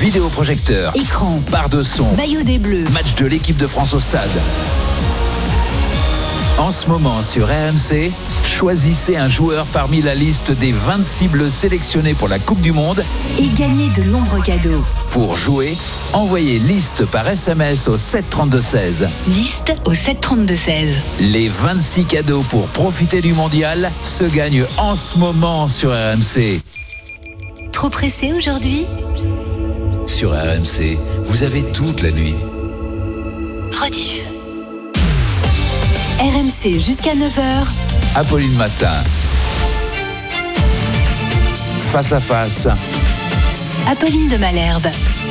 Vidéoprojecteur, écran, barre de son, maillot des Bleus, match de l'équipe de France au stade. En ce moment sur RMC, choisissez un joueur parmi la liste des 26 Bleus sélectionnés pour la Coupe du Monde et gagnez de nombreux cadeaux. Pour jouer, envoyez liste par SMS au 732-16. Liste au 732-16. Les 26 cadeaux pour profiter du mondial se gagnent en ce moment sur RMC. Trop pressé aujourd'hui ? Sur RMC, vous avez toute la nuit. Rediff. RMC jusqu'à 9h. Apolline Matin. Face à face. Apolline de Malherbe.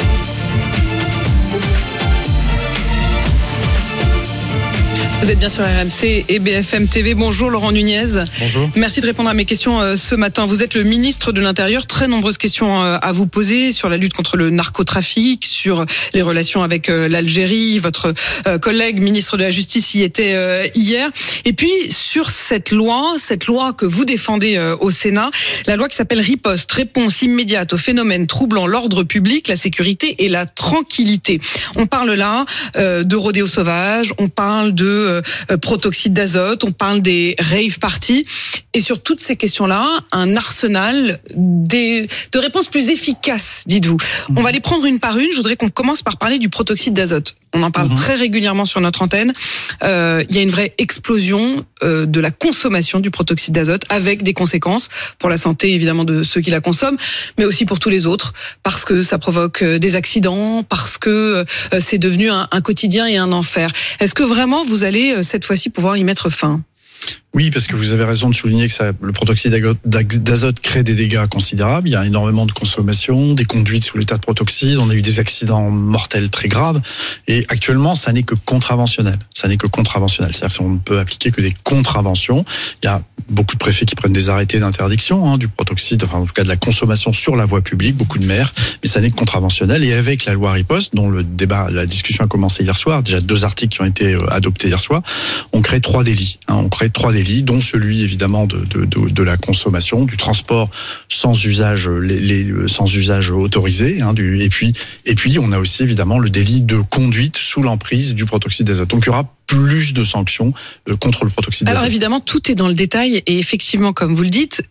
Vous êtes bien sur RMC et BFM TV. Bonjour Laurent Nunez. Bonjour. Merci de répondre à mes questions ce matin. Vous êtes le ministre de l'Intérieur. Très nombreuses questions à vous poser sur la lutte contre le narcotrafic, sur les relations avec l'Algérie. Votre collègue ministre de la Justice y était hier. Et puis sur cette loi que vous défendez au Sénat, la loi qui s'appelle Riposte, réponse immédiate aux phénomènes troublant l'ordre public, la sécurité et la tranquillité. On parle là de rodéo sauvage, on parle de protoxyde d'azote, on parle des rave parties, et sur toutes ces questions-là, un arsenal de réponses plus efficaces, dites-vous. On va les prendre une par une. Je voudrais qu'on commence par parler du protoxyde d'azote. On en parle très régulièrement sur notre antenne. Il y a une vraie explosion de la consommation du protoxyde d'azote, avec des conséquences pour la santé évidemment de ceux qui la consomment, mais aussi pour tous les autres, parce que ça provoque des accidents, parce que c'est devenu un quotidien et un enfer. Est-ce que vraiment vous allez cette fois-ci pouvoir y mettre fin ? Oui, parce que vous avez raison de souligner que le protoxyde d'azote crée des dégâts considérables. Il y a énormément de consommation, des conduites sous l'état de protoxyde. On a eu des accidents mortels très graves. Et actuellement, ça n'est que contraventionnel. C'est-à-dire qu'on ne peut appliquer que des contraventions. Il y a beaucoup de préfets qui prennent des arrêtés d'interdiction du protoxyde, enfin en tout cas de la consommation sur la voie publique, beaucoup de maires. Mais ça n'est que contraventionnel. Et avec la loi Riposte, dont la discussion a commencé hier soir, déjà 2 articles qui ont été adoptés hier soir, on crée 3 délits. On crée 3 délits, dont celui évidemment de la consommation, du transport sans usage, sans usage autorisé, et puis on a aussi évidemment le délit de conduite sous l'emprise du protoxyde d'azote. Donc il y aura plus de sanctions contre le protoxyde d'azote. Alors évidemment, tout est dans le détail, et effectivement, comme vous le dites,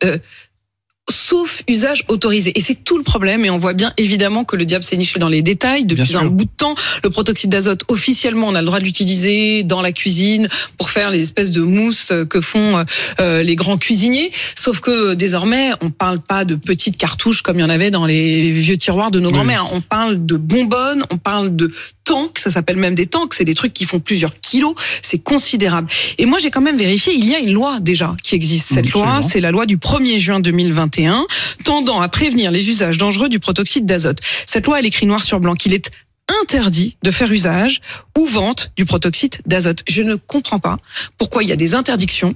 sauf usage autorisé. Et c'est tout le problème, et on voit bien évidemment que le diable s'est niché dans les détails depuis un bout de temps. Le protoxyde d'azote, officiellement, on a le droit de l'utiliser dans la cuisine pour faire les espèces de mousses que font les grands cuisiniers. Sauf que désormais, on parle pas de petites cartouches comme il y en avait dans les vieux tiroirs de nos grands-mères. On parle de bonbonnes, on parle de tanks, ça s'appelle même des tanks, c'est des trucs qui font plusieurs kilos, c'est considérable. Et moi, j'ai quand même vérifié, il y a une loi déjà qui existe. Cette loi, c'est la loi du 1er juin 2021, tendant à prévenir les usages dangereux du protoxyde d'azote. Cette loi, elle écrit noir sur blanc qu'il est interdit de faire usage ou vente du protoxyde d'azote. Je ne comprends pas pourquoi il y a des interdictions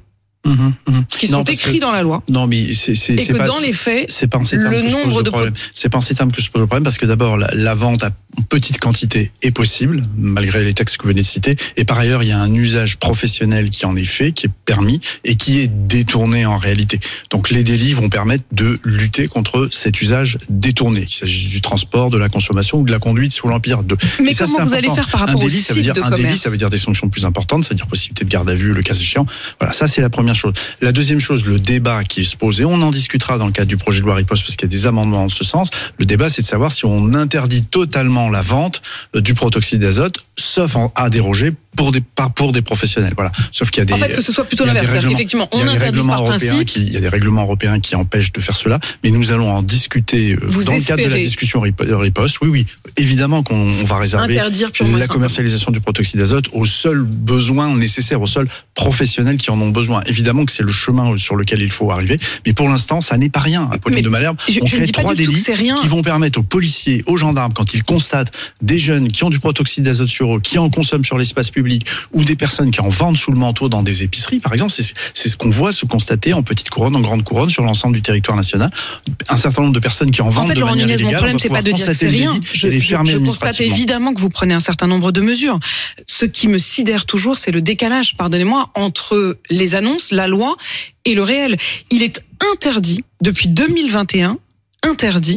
qui sont écrits dans la loi. Non, mais c'est que pas, dans les faits, c'est pas en ces termes le que nombre je pose de le problème. C'est pas en ces termes que je pose le problème, parce que d'abord la vente à petite quantité est possible malgré les textes que vous venez de citer, et par ailleurs il y a un usage professionnel qui en est fait, qui est permis et qui est détourné en réalité. Donc les délits vont permettre de lutter contre cet usage détourné, qu'il s'agisse du transport, de la consommation ou de la conduite sous l'empire de. Mais ça, comment vous allez faire par rapport au site de commerce ? Un délit, ça veut dire des sanctions plus importantes, c'est-à-dire possibilité de garde à vue, le cas échéant. Voilà, ça c'est la première chose. La deuxième chose, le débat qui se pose, et on en discutera dans le cadre du projet de loi Riposte parce qu'il y a des amendements en ce sens, le débat c'est de savoir si on interdit totalement la vente du protoxyde d'azote, sauf à déroger pour des professionnels. Voilà. Sauf qu'il y a des. En fait, que ce soit plutôt l'inverse. Effectivement, on interdit par principe. Il y a des règlements européens qui empêchent de faire cela, mais nous allons en discuter dans le cadre de la discussion Riposte. Oui, évidemment qu'on va réserver la commercialisation du protoxyde d'azote aux seuls besoins nécessaires, aux seuls professionnels qui en ont besoin. Évidemment que c'est le chemin sur lequel il faut arriver, mais pour l'instant, ça n'est pas rien. Apolline de Malherbe, on crée 3 délits qui vont permettre aux policiers, aux gendarmes, quand ils constatent des jeunes qui ont du protoxyde d'azote sur eux, qui en consomment sur l'espace public, ou des personnes qui en vendent sous le manteau dans des épiceries, par exemple, c'est ce qu'on voit se constater en petite couronne, en grande couronne, sur l'ensemble du territoire national. Un certain nombre de personnes qui en vendent de manière illégale. Mon problème, c'est pas de dire que c'est rien. Je constate évidemment que vous prenez un certain nombre de mesures. Ce qui me sidère toujours, c'est le décalage, pardonnez-moi, entre les annonces, la loi et le réel. Il est interdit, depuis 2021,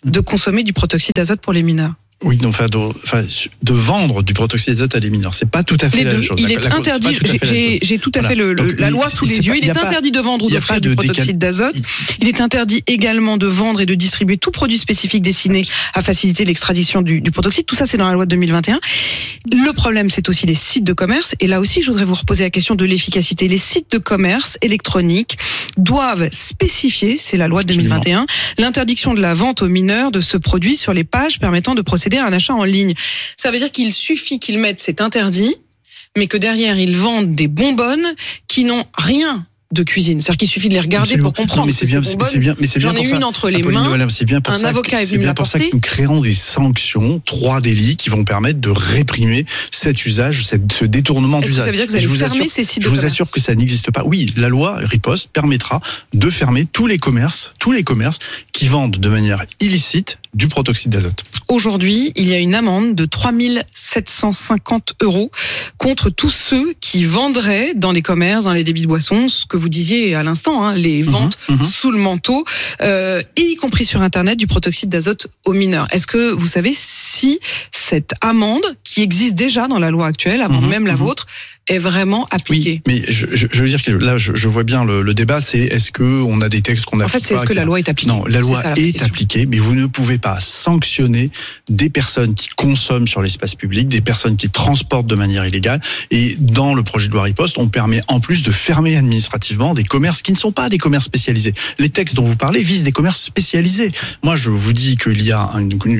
de consommer du protoxyde d'azote pour les mineurs. Oui, donc, de vendre du protoxyde d'azote à des mineurs, c'est pas tout à fait la même chose. Il est interdit. J'ai tout à fait la loi sous les yeux. Il est interdit de vendre ou d'offrir du protoxyde d'azote. Il est interdit également de vendre et de distribuer tout produit spécifique destiné à faciliter l'extradition du protoxyde. Tout ça, c'est dans la loi de 2021. Le problème, c'est aussi les sites de commerce. Et là aussi, je voudrais vous reposer la question de l'efficacité. Les sites de commerce électroniques doivent spécifier, c'est la loi de 2021, l'interdiction de la vente aux mineurs de ce produit sur les pages permettant de procéder à un achat en ligne. Ça veut dire qu'il suffit qu'ils mettent c'est interdit, mais que derrière ils vendent des bonbonnes qui n'ont rien de cuisine. C'est-à-dire qu'il suffit de les regarder pour comprendre. Non, mais c'est bien pour ça. J'en ai une entre les mains. Un avocat est venu me la porter. C'est bien pour ça que nous créons des sanctions, 3 délits qui vont permettre de réprimer cet usage, ce détournement d'usage. Est-ce que ça veut dire que vous allez fermer ces sites de commerce ? Je vous assure que ça n'existe pas. Oui, la loi Riposte permettra de fermer tous les commerces qui vendent de manière illicite du protoxyde d'azote. Aujourd'hui, il y a une amende de 3 750 € contre tous ceux qui vendraient dans les commerces, dans les débits de boissons, ce que vous disiez à l'instant, les ventes sous le manteau, y compris sur Internet, du protoxyde d'azote aux mineurs. Est-ce que vous savez si cette amende, qui existe déjà dans la loi actuelle, avant même la vôtre, est vraiment appliquée? Oui, mais je veux dire que là, je vois bien le débat, c'est est-ce qu'on a des textes qu'on applique pas? En fait, c'est est-ce que la loi est appliquée? Non, la loi est appliquée, mais vous ne pouvez pas sanctionner des personnes qui consomment sur l'espace public, des personnes qui transportent de manière illégale. Et dans le projet de loi Riposte, on permet en plus de fermer administrativement des commerces qui ne sont pas des commerces spécialisés. Les textes dont vous parlez visent des commerces spécialisés. Moi, je vous dis qu'il y a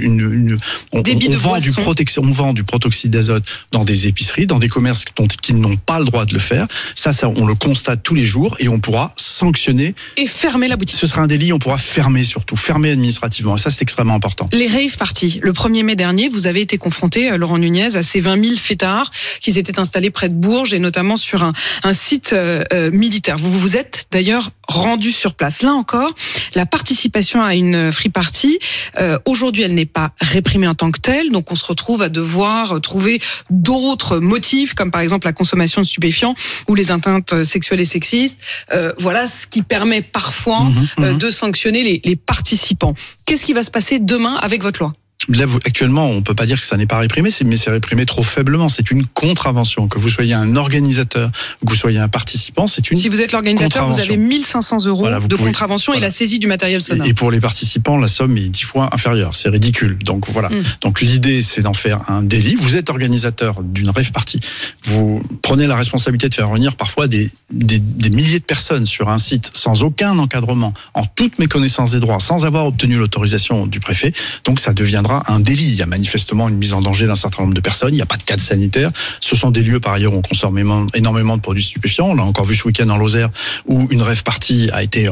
on vend du protoxyde d'azote dans des épiceries, dans des commerces qui n'ont pas le droit de le faire. Ça, on le constate tous les jours et on pourra sanctionner. Et fermer la boutique. Ce sera un délit, on pourra fermer administrativement. Et ça, c'est extrêmement important. Les rave parties. Le 1er mai dernier, vous avez été confronté, Laurent Nunez, à ces 20 000 fêtards qui s'étaient installés près de Bourges et notamment sur un site militaire. Vous vous êtes d'ailleurs rendu sur place. Là encore, la participation à une free party, aujourd'hui, elle n'est pas réprimée en tant que telle. Donc, on se retrouve à devoir trouver d'autres motifs, comme par exemple la consommation de stupéfiants ou les atteintes sexuelles et sexistes. Voilà ce qui permet parfois de sanctionner les participants. Qu'est-ce qui va se passer demain avec votre loi ? Là, actuellement, on peut pas dire que ça n'est pas réprimé, mais c'est réprimé trop faiblement. C'est une contravention. Que vous soyez un organisateur, que vous soyez un participant, c'est une. Si vous êtes l'organisateur, vous avez 1 500 € de contravention et la saisie du matériel sonore. Et pour les participants, la somme est 10 fois inférieure. C'est ridicule. Donc voilà. Donc l'idée, c'est d'en faire un délit. Vous êtes organisateur d'une rave party. Vous prenez la responsabilité de faire revenir parfois des milliers de personnes sur un site sans aucun encadrement, en toute méconnaissance des droits, sans avoir obtenu l'autorisation du préfet. Donc ça deviendra un délit. Il y a manifestement une mise en danger d'un certain nombre de personnes. Il n'y a pas de cadre sanitaire. Ce sont des lieux, par ailleurs, où on consomme énormément de produits stupéfiants. On l'a encore vu ce week-end en Lozère, où une rave party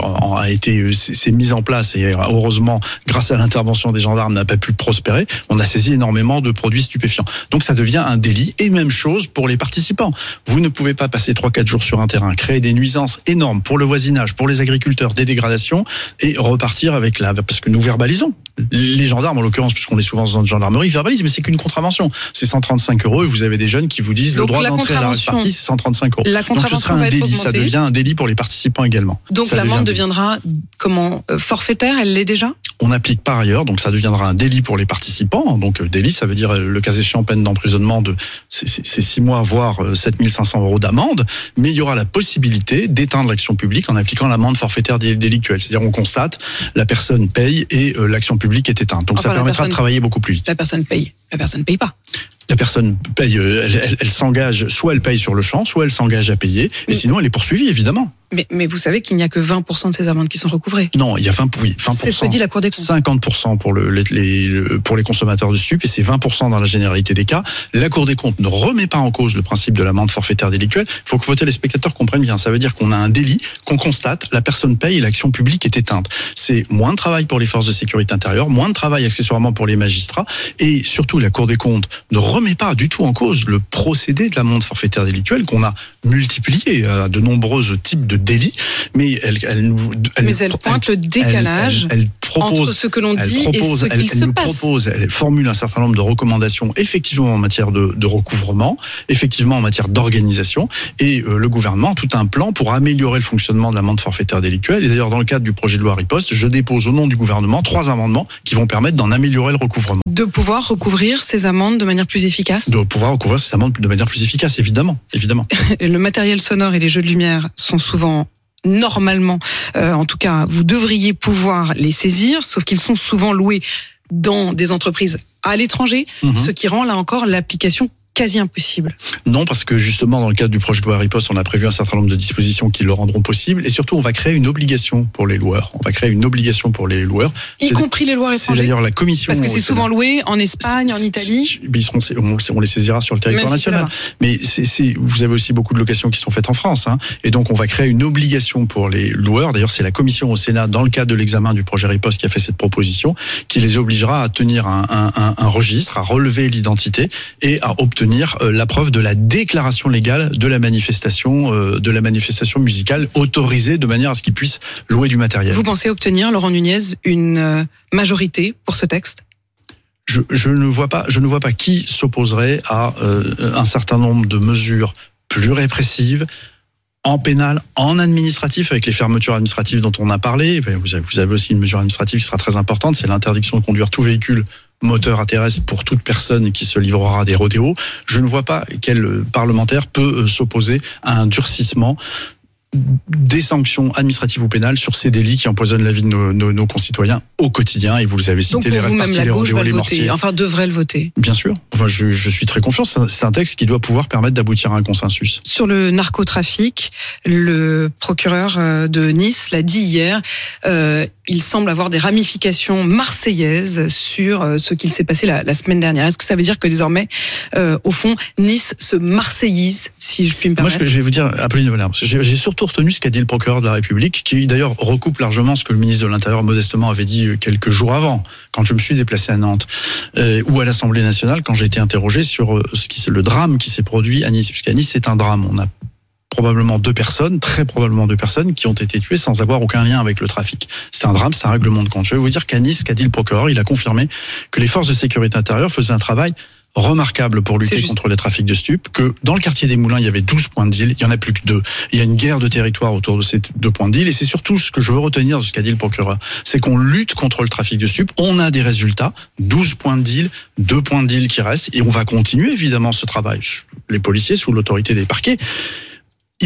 s'est mise en place et heureusement, grâce à l'intervention des gendarmes, n'a pas pu prospérer. On a saisi énormément de produits stupéfiants. Donc ça devient un délit. Et même chose pour les participants. Vous ne pouvez pas passer 3-4 jours sur un terrain, créer des nuisances énormes pour le voisinage, pour les agriculteurs, des dégradations, et repartir avec parce que nous verbalisons. Les gendarmes, en l'occurrence, puisqu'on est souvent dans une gendarmerie, verbalisent, mais c'est qu'une contravention. C'est 135 € et vous avez des jeunes qui vous disent le droit d'entrée à la rave party, c'est 135 €. Donc ce sera un délit, ça devient un délit pour les participants également. Donc l'amende deviendra forfaitaire, elle l'est déjà ? On applique par ailleurs, donc ça deviendra un délit pour les participants. Donc délit, ça veut dire le cas échéant peine d'emprisonnement de c'est 6 mois voire 7 500 € d'amende, mais il y aura la possibilité d'éteindre l'action publique en appliquant l'amende forfaitaire délictuelle. C'est-à-dire on constate, la personne paye et l'action publique est éteinte. Donc ça permettra de travailler beaucoup plus vite. La personne paye pas. La personne paye, elle s'engage, soit elle paye sur le champ, soit elle s'engage à payer, et sinon elle est poursuivie, évidemment. Mais vous savez qu'il n'y a que 20% de ces amendes qui sont recouvrées. Non, il y a 20%. C'est ce que dit la Cour des comptes. 50% pour les consommateurs de stupes et c'est 20% dans la généralité des cas. La Cour des comptes ne remet pas en cause le principe de l'amende forfaitaire délictuelle. Il faut que vos téléspectateurs comprennent bien. Ça veut dire qu'on a un délit, qu'on constate, la personne paye et l'action publique est éteinte. C'est moins de travail pour les forces de sécurité intérieure, moins de travail accessoirement pour les magistrats et surtout la Cour des comptes ne remet pas du tout en cause le procédé de l'amende forfaitaire délictuelle qu'on a multiplié à de nombreux types de délits, mais elle pointe le décalage. Elle entre ce que l'on dit et ce qu'il se passe. Elle formule un certain nombre de recommandations, effectivement en matière de recouvrement, effectivement en matière d'organisation, et le gouvernement a tout un plan pour améliorer le fonctionnement de l'amende forfaitaire délictuelle. Et d'ailleurs, dans le cadre du projet de loi Riposte, je dépose au nom du gouvernement 3 amendements qui vont permettre d'en améliorer le recouvrement. De pouvoir recouvrir ces amendes de manière plus efficace. De pouvoir recouvrir ces amendes de manière plus efficace, évidemment. Le matériel sonore et les jeux de lumière sont souvent... Normalement, en tout cas, vous devriez pouvoir les saisir, sauf qu'ils sont souvent loués dans des entreprises à l'étranger, ce qui rend là encore l'application quasi impossible. Non, parce que justement, dans le cadre du projet de loi Riposte, on a prévu un certain nombre de dispositions qui le rendront possible, et surtout, on va créer une obligation pour les loueurs. Y compris les loueurs étrangers. C'est d'ailleurs la commission. Parce que c'est souvent loué en Espagne, en Italie. On les saisira sur le territoire national. Mais vous avez aussi beaucoup de locations qui sont faites en France, hein. Et donc, on va créer une obligation pour les loueurs. D'ailleurs, c'est la commission au Sénat, dans le cadre de l'examen du projet Riposte, qui a fait cette proposition, qui les obligera à tenir un registre, à relever l'identité et à obtenir la preuve de la déclaration légale de la manifestation musicale autorisée de manière à ce qu'ils puissent louer du matériel. Vous pensez obtenir, Laurent Nunez, une majorité pour ce texte ? Je ne vois pas qui s'opposerait à un certain nombre de mesures plus répressives en pénal, en administratif, avec les fermetures administratives dont on a parlé. Vous avez aussi une mesure administrative qui sera très importante, c'est l'interdiction de conduire tout véhicule moteur à terrestre pour toute personne qui se livrera à des rodéos. Je ne vois pas quel parlementaire peut s'opposer à un durcissement des sanctions administratives ou pénales sur ces délits qui empoisonnent la vie de nos concitoyens au quotidien. Et vous les avez cités, les rave-parties, les rodéos, les mortiers. Enfin, devrait le voter. Bien sûr. Enfin, je suis très confiant. C'est un texte qui doit pouvoir permettre d'aboutir à un consensus. Sur le narcotrafic, le procureur de Nice l'a dit hier, il semble avoir des ramifications marseillaises sur ce qu'il s'est passé la semaine dernière. Est-ce que ça veut dire que désormais, au fond, Nice se marseillise, si je puis me permettre ? Moi, ce que je vais vous dire, Apolline de Malherbe, j'ai surtout retenu ce qu'a dit le procureur de la République, qui d'ailleurs recoupe largement ce que le ministre de l'Intérieur modestement avait dit quelques jours avant, quand je me suis déplacé à Nantes, ou à l'Assemblée nationale, quand j'ai été interrogé sur le drame qui s'est produit à Nice. Puisqu'à Nice, c'est un drame. On a probablement 2 personnes, très probablement 2 personnes qui ont été tuées sans avoir aucun lien avec le trafic. C'est un drame, c'est un règlement de compte. Je vais vous dire qu'à Nice, qu'a dit le procureur, il a confirmé que les forces de sécurité intérieure faisaient un travail remarquable pour lutter contre les trafics de stupes, que dans le quartier des Moulins, il y avait 12 points de deal, il y en a plus que 2. Il y a une guerre de territoire autour de ces 2 points de deal, et c'est surtout ce que je veux retenir de ce qu'a dit le procureur, c'est qu'on lutte contre le trafic de stupes, on a des résultats, 12 points de deal, 2 points de deal qui restent, et on va continuer évidemment ce travail. Les policiers, sous l'autorité des parquets, il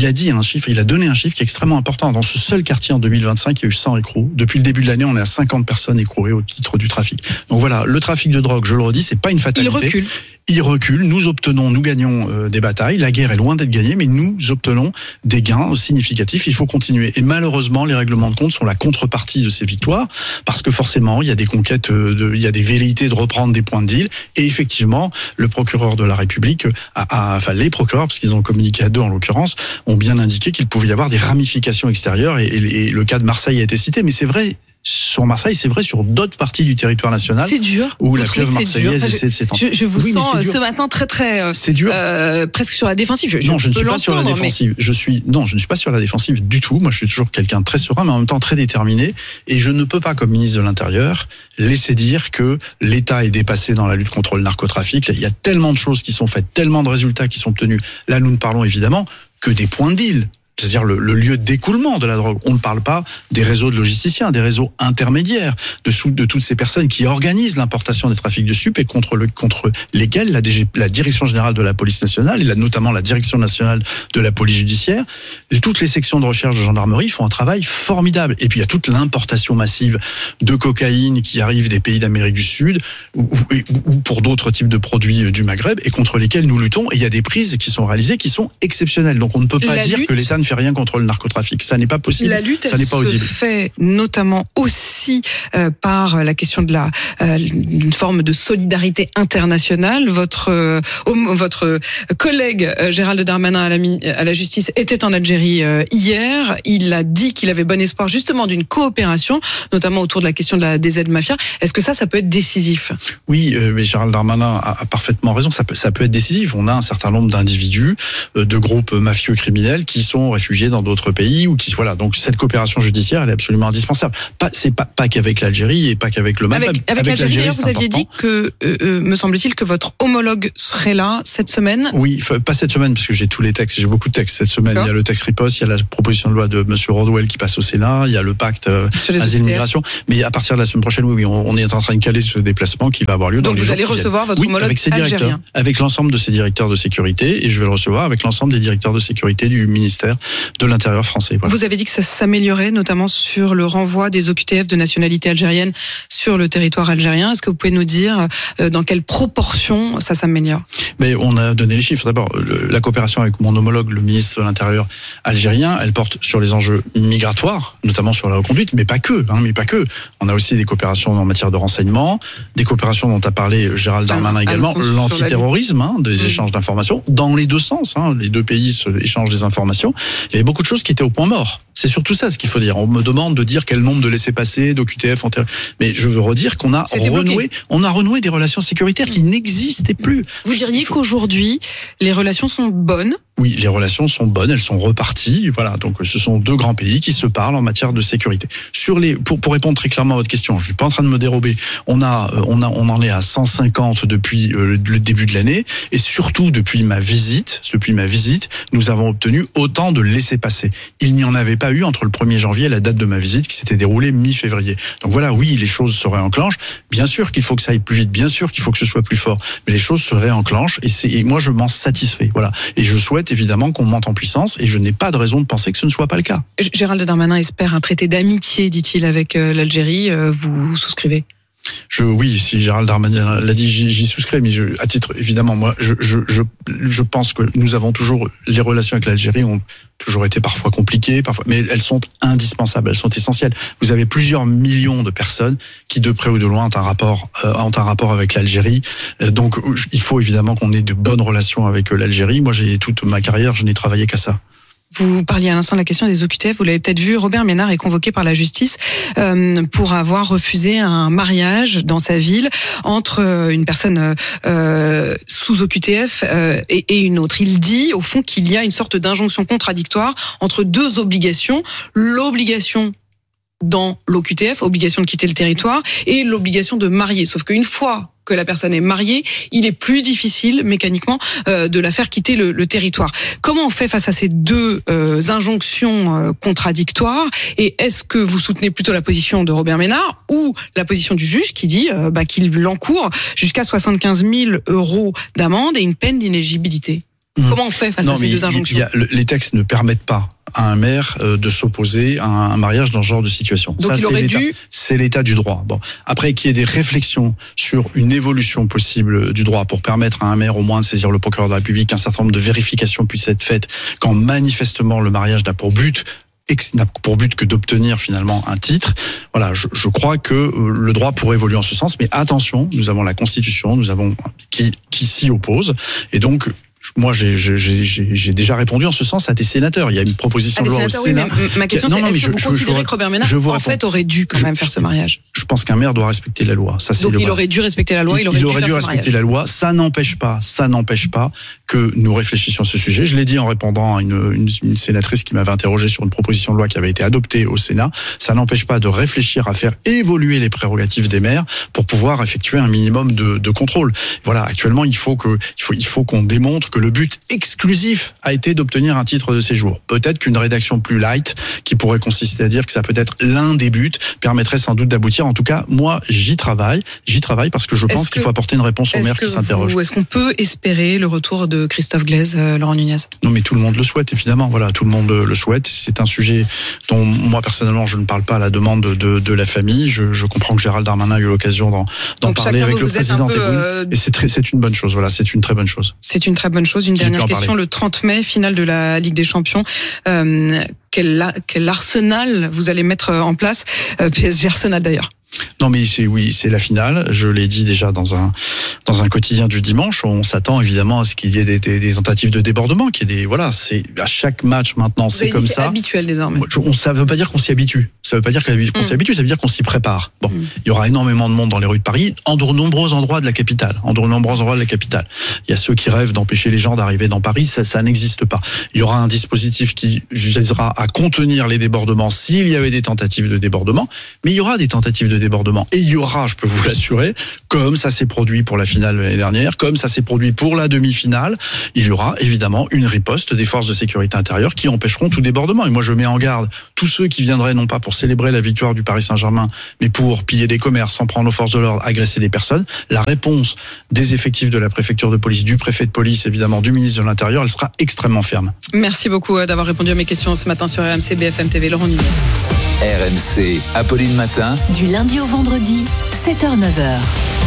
a donné un chiffre qui est extrêmement important. Dans ce seul quartier en 2025, il y a eu 100 écrous. Depuis le début de l'année, on est à 50 personnes écrouées au titre du trafic. Donc voilà, le trafic de drogue, je le redis, c'est pas une fatalité. Il recule, nous gagnons des batailles. La guerre est loin d'être gagnée, mais nous obtenons des gains significatifs. Il faut continuer. Et malheureusement, les règlements de compte sont la contrepartie de ces victoires, parce que forcément, il y a des conquêtes, il y a des velléités de reprendre des points de deal. Et effectivement, le procureur de la République, enfin les procureurs, parce qu'ils ont communiqué à 2 en l'occurrence, ont bien indiqué qu'il pouvait y avoir des ramifications extérieures. Et le cas de Marseille a été cité, mais c'est vrai. Sur Marseille, c'est vrai sur d'autres parties du territoire national. C'est dur. Où la fleuve marseillaise essaie de s'étendre. Je vous sens ce matin très c'est dur. Presque sur la défensive. Non, je ne suis pas sur la défensive. Je ne suis pas sur la défensive du tout. Moi, je suis toujours quelqu'un de très serein, mais en même temps très déterminé. Et je ne peux pas, comme ministre de l'Intérieur, laisser dire que l'État est dépassé dans la lutte contre le narcotrafic. Il y a tellement de choses qui sont faites, tellement de résultats qui sont obtenus. Là, nous ne parlons évidemment que des points de deal. C'est-à-dire le lieu d'écoulement de la drogue. On ne parle pas des réseaux de logisticiens, des réseaux intermédiaires, de toutes ces personnes qui organisent l'importation des trafics de stupes et contre lesquels la Direction générale de la police nationale, et notamment la Direction nationale de la police judiciaire, et toutes les sections de recherche de gendarmerie font un travail formidable. Et puis il y a toute l'importation massive de cocaïne qui arrive des pays d'Amérique du Sud ou pour d'autres types de produits du Maghreb et contre lesquels nous luttons. Et il y a des prises qui sont réalisées qui sont exceptionnelles. Donc on ne peut pas dire que l'État ne fait rien contre le narcotrafic. Ça n'est pas possible. La lutte, ça n'est pas audible. Se fait notamment aussi par la question de une forme de solidarité internationale. Votre collègue Gérald Darmanin à la justice était en Algérie hier. Il a dit qu'il avait bon espoir justement d'une coopération, notamment autour de la question des aides mafias. Est-ce que ça peut être décisif ? Oui, mais Gérald Darmanin a parfaitement raison. Ça peut être décisif. On a un certain nombre d'individus, de groupes mafieux criminels qui sont réfugiés dans d'autres pays ou qui voilà. Donc cette coopération judiciaire, elle est absolument indispensable. C'est pas qu'avec l'Algérie et pas qu'avec le Maghreb. Avec l'Algérie, vous aviez dit que, me semble-t-il, que votre homologue serait là cette semaine. Oui, pas cette semaine parce que j'ai tous les textes, j'ai beaucoup de textes cette semaine. D'accord. Il y a le texte riposte, il y a la proposition de loi de Monsieur Rodwell qui passe au Sénat, il y a le pacte asile-migration. Mais à partir de la semaine prochaine, oui, on est en train de caler ce déplacement qui va avoir lieu. Donc vous allez recevoir votre homologue algérien. Avec l'ensemble de ses directeurs de sécurité, et je vais le recevoir avec l'ensemble des directeurs de sécurité du ministère de l'Intérieur français. Voilà. Vous avez dit que ça s'améliorait, notamment sur le renvoi des OQTF de nationalité algérienne sur le territoire algérien. Est-ce que vous pouvez nous dire dans quelle proportion ça s'améliore ? Mais on a donné les chiffres. D'abord, la coopération avec mon homologue, le ministre de l'Intérieur algérien, elle porte sur les enjeux migratoires, notamment sur la reconduite, mais pas que. On a aussi des coopérations en matière de renseignement, des coopérations dont a parlé Gérald Darmanin également, l'antiterrorisme, des échanges d'informations, dans les deux sens. Les deux pays échangent des informations. Il y avait beaucoup de choses qui étaient au point mort. C'est surtout ça ce qu'il faut dire. On me demande de dire quel nombre de laissez-passer, d'OQTF, mais je veux redire qu'on a renoué des relations sécuritaires qui n'existaient plus. Vous diriez qu'aujourd'hui, les relations sont bonnes ? Oui, les relations sont bonnes, elles sont reparties. Voilà, donc ce sont deux grands pays qui se parlent en matière de sécurité. Pour répondre très clairement à votre question, je suis pas en train de me dérober. On en est à 150 depuis le début de l'année, et surtout depuis ma visite, nous avons obtenu autant de laissez-passer. Il n'y en avait pas eu entre le 1er janvier et la date de ma visite qui s'était déroulée mi-février. Donc voilà, oui, les choses se réenclenchent. Bien sûr qu'il faut que ça aille plus vite, bien sûr qu'il faut que ce soit plus fort, mais les choses se réenclenchent et moi je m'en satisfais. Voilà, et je souhaite évidemment qu'on monte en puissance et je n'ai pas de raison de penser que ce ne soit pas le cas. Gérald Darmanin espère un traité d'amitié, dit-il, avec l'Algérie. Vous souscrivez ? Oui, si Gérald Darmanin l'a dit, j'y souscris, mais à titre, évidemment, moi, je pense que nous avons toujours, les relations avec l'Algérie ont toujours été parfois compliquées, mais elles sont indispensables, elles sont essentielles. Vous avez plusieurs millions de personnes qui, de près ou de loin, ont un rapport avec l'Algérie. Donc, il faut évidemment qu'on ait de bonnes relations avec l'Algérie. Moi, toute ma carrière, je n'ai travaillé qu'à ça. Vous parliez à l'instant de la question des OQTF, vous l'avez peut-être vu, Robert Ménard est convoqué par la justice pour avoir refusé un mariage dans sa ville entre une personne sous OQTF et une autre. Il dit au fond qu'il y a une sorte d'injonction contradictoire entre deux obligations, l'obligation dans l'OQTF, obligation de quitter le territoire, et l'obligation de marier. Sauf qu'une fois que la personne est mariée, il est plus difficile mécaniquement de la faire quitter le territoire. Comment on fait face à ces deux injonctions contradictoires ? Et est-ce que vous soutenez plutôt la position de Robert Ménard ou la position du juge qui dit qu'il encourt jusqu'à 75 000 € d'amende et une peine d'inéligibilité ? Comment on fait face à ces deux injonctions ? Les textes ne permettent pas à un maire de s'opposer à un mariage dans ce genre de situation. Donc c'est l'état du droit. Bon, après qu'il y ait des réflexions sur une évolution possible du droit pour permettre à un maire au moins de saisir le procureur de la République, qu'un certain nombre de vérifications puissent être faites quand manifestement le mariage n'a pour but que d'obtenir finalement un titre. Voilà, je crois que le droit pourrait évoluer en ce sens, mais attention, nous avons la Constitution, qui s'y oppose, et donc moi, j'ai déjà répondu en ce sens à des sénateurs. Il y a une proposition de loi au Sénat. Oui, mais ma question, c'est est-ce que vous considérez que Robert Ménard, en fait, aurait dû quand même faire ce mariage ? Je pense qu'un maire doit respecter la loi. Donc il aurait dû respecter la loi, il aurait dû respecter la loi. Ça n'empêche pas que nous réfléchissions à ce sujet. Je l'ai dit en répondant à une sénatrice qui m'avait interrogé sur une proposition de loi qui avait été adoptée au Sénat. Ça n'empêche pas de réfléchir à faire évoluer les prérogatives des maires pour pouvoir effectuer un minimum de contrôle. Voilà, actuellement, il faut qu'on démontre que le but exclusif a été d'obtenir un titre de séjour. Peut-être qu'une rédaction plus light, qui pourrait consister à dire que ça peut être l'un des buts, permettrait sans doute d'aboutir. En tout cas, moi, j'y travaille parce que je pense qu'il faut apporter une réponse aux maires qui s'interrogent. Est-ce qu'on peut espérer le retour de Christophe Glaise, Laurent Nunez ? Non, mais tout le monde le souhaite, évidemment. Voilà, tout le monde le souhaite. C'est un sujet dont moi, personnellement, je ne parle pas à la demande de la famille. Je comprends que Gérald Darmanin a eu l'occasion d'en parler avec le président. Et c'est une bonne chose. Voilà, c'est une très bonne chose. C'est une très bonne chose. Une dernière question, le 30 mai, finale de la Ligue des Champions. Quel arsenal vous allez mettre en place ? PSG Arsenal d'ailleurs. Non mais c'est la finale. Je l'ai dit déjà dans un quotidien du dimanche. On s'attend évidemment à ce qu'il y ait des tentatives de débordement, c'est à chaque match maintenant, c'est comme ça. C'est habituel désormais. Ça veut pas dire qu'on s'y habitue. Ça veut pas dire qu'on s'y habitue. Ça veut dire qu'on s'y prépare. Bon, il y aura énormément de monde dans les rues de Paris, en de nombreux endroits de la capitale. Il y a ceux qui rêvent d'empêcher les gens d'arriver dans Paris. Ça n'existe pas. Il y aura un dispositif qui visera à contenir les débordements s'il y avait des tentatives de débordement. Mais il y aura des tentatives de débordement. Et il y aura, je peux vous l'assurer, comme ça s'est produit pour la finale l'année dernière, comme ça s'est produit pour la demi-finale, il y aura évidemment une riposte des forces de sécurité intérieure qui empêcheront tout débordement. Et moi, je mets en garde tous ceux qui viendraient non pas pour célébrer la victoire du Paris Saint-Germain, mais pour piller des commerces, s'en prendre aux forces de l'ordre, agresser des personnes. La réponse des effectifs de la préfecture de police, du préfet de police, évidemment, du ministre de l'Intérieur, elle sera extrêmement ferme. Merci beaucoup d'avoir répondu à mes questions ce matin sur RMC BFM TV. Laurent Nunez. RMC, Apolline Matin. Du lundi au vendredi, 7h-9h.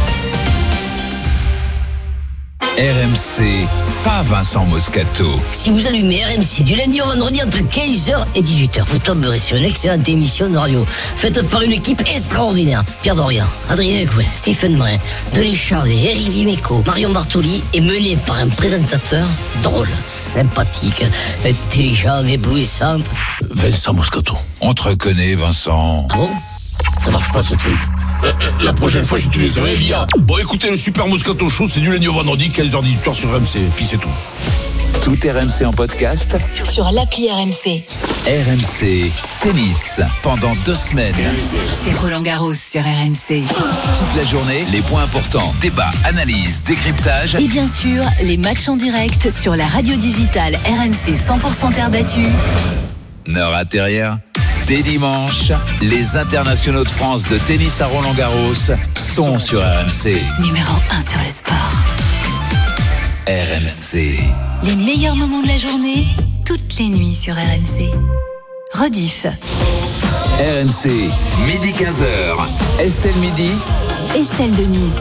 RMC, pas Vincent Moscato. Si vous allumez RMC du lundi au vendredi entre 15h et 18h, vous tomberez sur une excellente émission de radio faite par une équipe extraordinaire. Pierre Dorian, Adrien Coué, Stephen Brun, Denis Charvet, Éric Dimeco, Marion Bartoli est menée par un présentateur drôle, sympathique, intelligent, éblouissant. Vincent Moscato. On te reconnaît, Vincent. Ah bon? Ça marche pas ce truc. La prochaine fois, j'utiliserai l'IA. Bon, écoutez, le Super Moscato Show, c'est du lundi au vendredi, 15h-18h sur RMC. Et puis c'est tout. Tout RMC en podcast Sur l'appli RMC. RMC Tennis, pendant 2 semaines. C'est Roland Garros sur RMC. Toute la journée, les points importants, débats, analyses, décryptage. Et bien sûr, les matchs en direct sur la radio digitale RMC 100% terre battue. Ne ratez rien. Dès dimanche, les internationaux de France de tennis à Roland-Garros sont sur RMC. Numéro 1 sur le sport. RMC. Les meilleurs moments de la journée, toutes les nuits sur RMC. Rediff. RMC, midi 15h. Estelle Midi. Estelle Denis.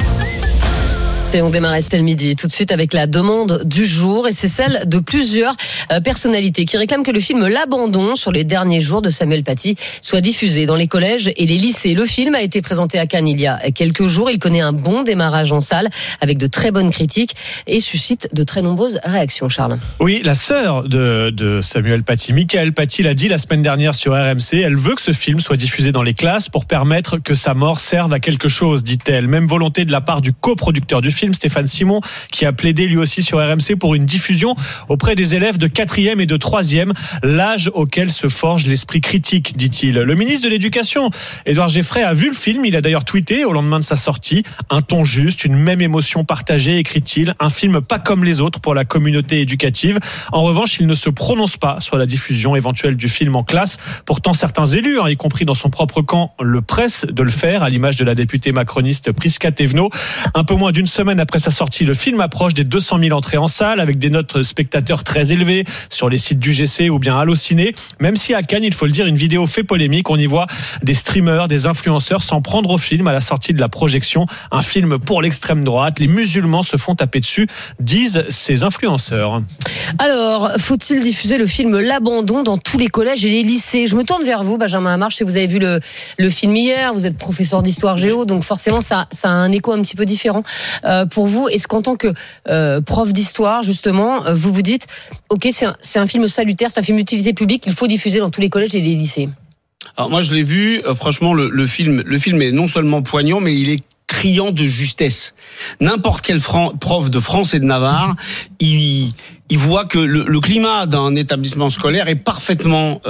Et on démarre Estelle Midi tout de suite avec la demande du jour, et c'est celle de plusieurs personnalités qui réclament que le film L'Abandon sur les derniers jours de Samuel Paty soit diffusé dans les collèges et les lycées. Le film a été présenté à Cannes il y a quelques jours. Il connaît un bon démarrage en salle avec de très bonnes critiques et suscite de très nombreuses réactions. Charles. Oui, la sœur de Samuel Paty, Michael Paty, l'a dit la semaine dernière sur RMC. Elle veut que ce film soit diffusé dans les classes pour permettre que sa mort serve à quelque chose, dit-elle. Même volonté de la part du coproducteur du film, Stéphane Simon, qui a plaidé lui aussi sur RMC pour une diffusion auprès des élèves de 4e et de 3e, l'âge auquel se forge l'esprit critique, dit-il. Le ministre de l'Éducation, Édouard Geffray, a vu le film. Il a d'ailleurs tweeté au lendemain de sa sortie: un ton juste, une même émotion partagée, écrit-il. Un film pas comme les autres pour la communauté éducative. En revanche, il ne se prononce pas sur la diffusion éventuelle du film en classe. Pourtant, certains élus, y compris dans son propre camp, le pressent de le faire, à l'image de la députée macroniste Prisca Thévenot. Un peu moins d'une semaine après sa sortie, le film approche des 200 000 entrées en salle, avec des notes spectateurs très élevées sur les sites du GC ou bien Allociné. Même si à Cannes, il faut le dire, une vidéo fait polémique. On y voit des streamers, des influenceurs s'en prendre au film à la sortie de la projection. Un film pour l'extrême droite. Les musulmans se font taper dessus, disent ces influenceurs. Alors, faut-il diffuser le film L'Abandon dans tous les collèges et les lycées? Je me tourne vers vous, Benjamin Hamarche, si vous avez vu le film hier. Vous êtes professeur d'histoire géo, donc forcément ça a un écho un petit peu différent pour vous. Est-ce qu'en tant que prof d'histoire, justement, vous vous dites, ok, c'est un film salutaire, c'est un film d'utilité publique, il faut diffuser dans tous les collèges et les lycées? Alors moi je l'ai vu, franchement le film est non seulement poignant, mais il est criant de justesse. N'importe quel prof de France et de Navarre, il voit que le climat d'un établissement scolaire est parfaitement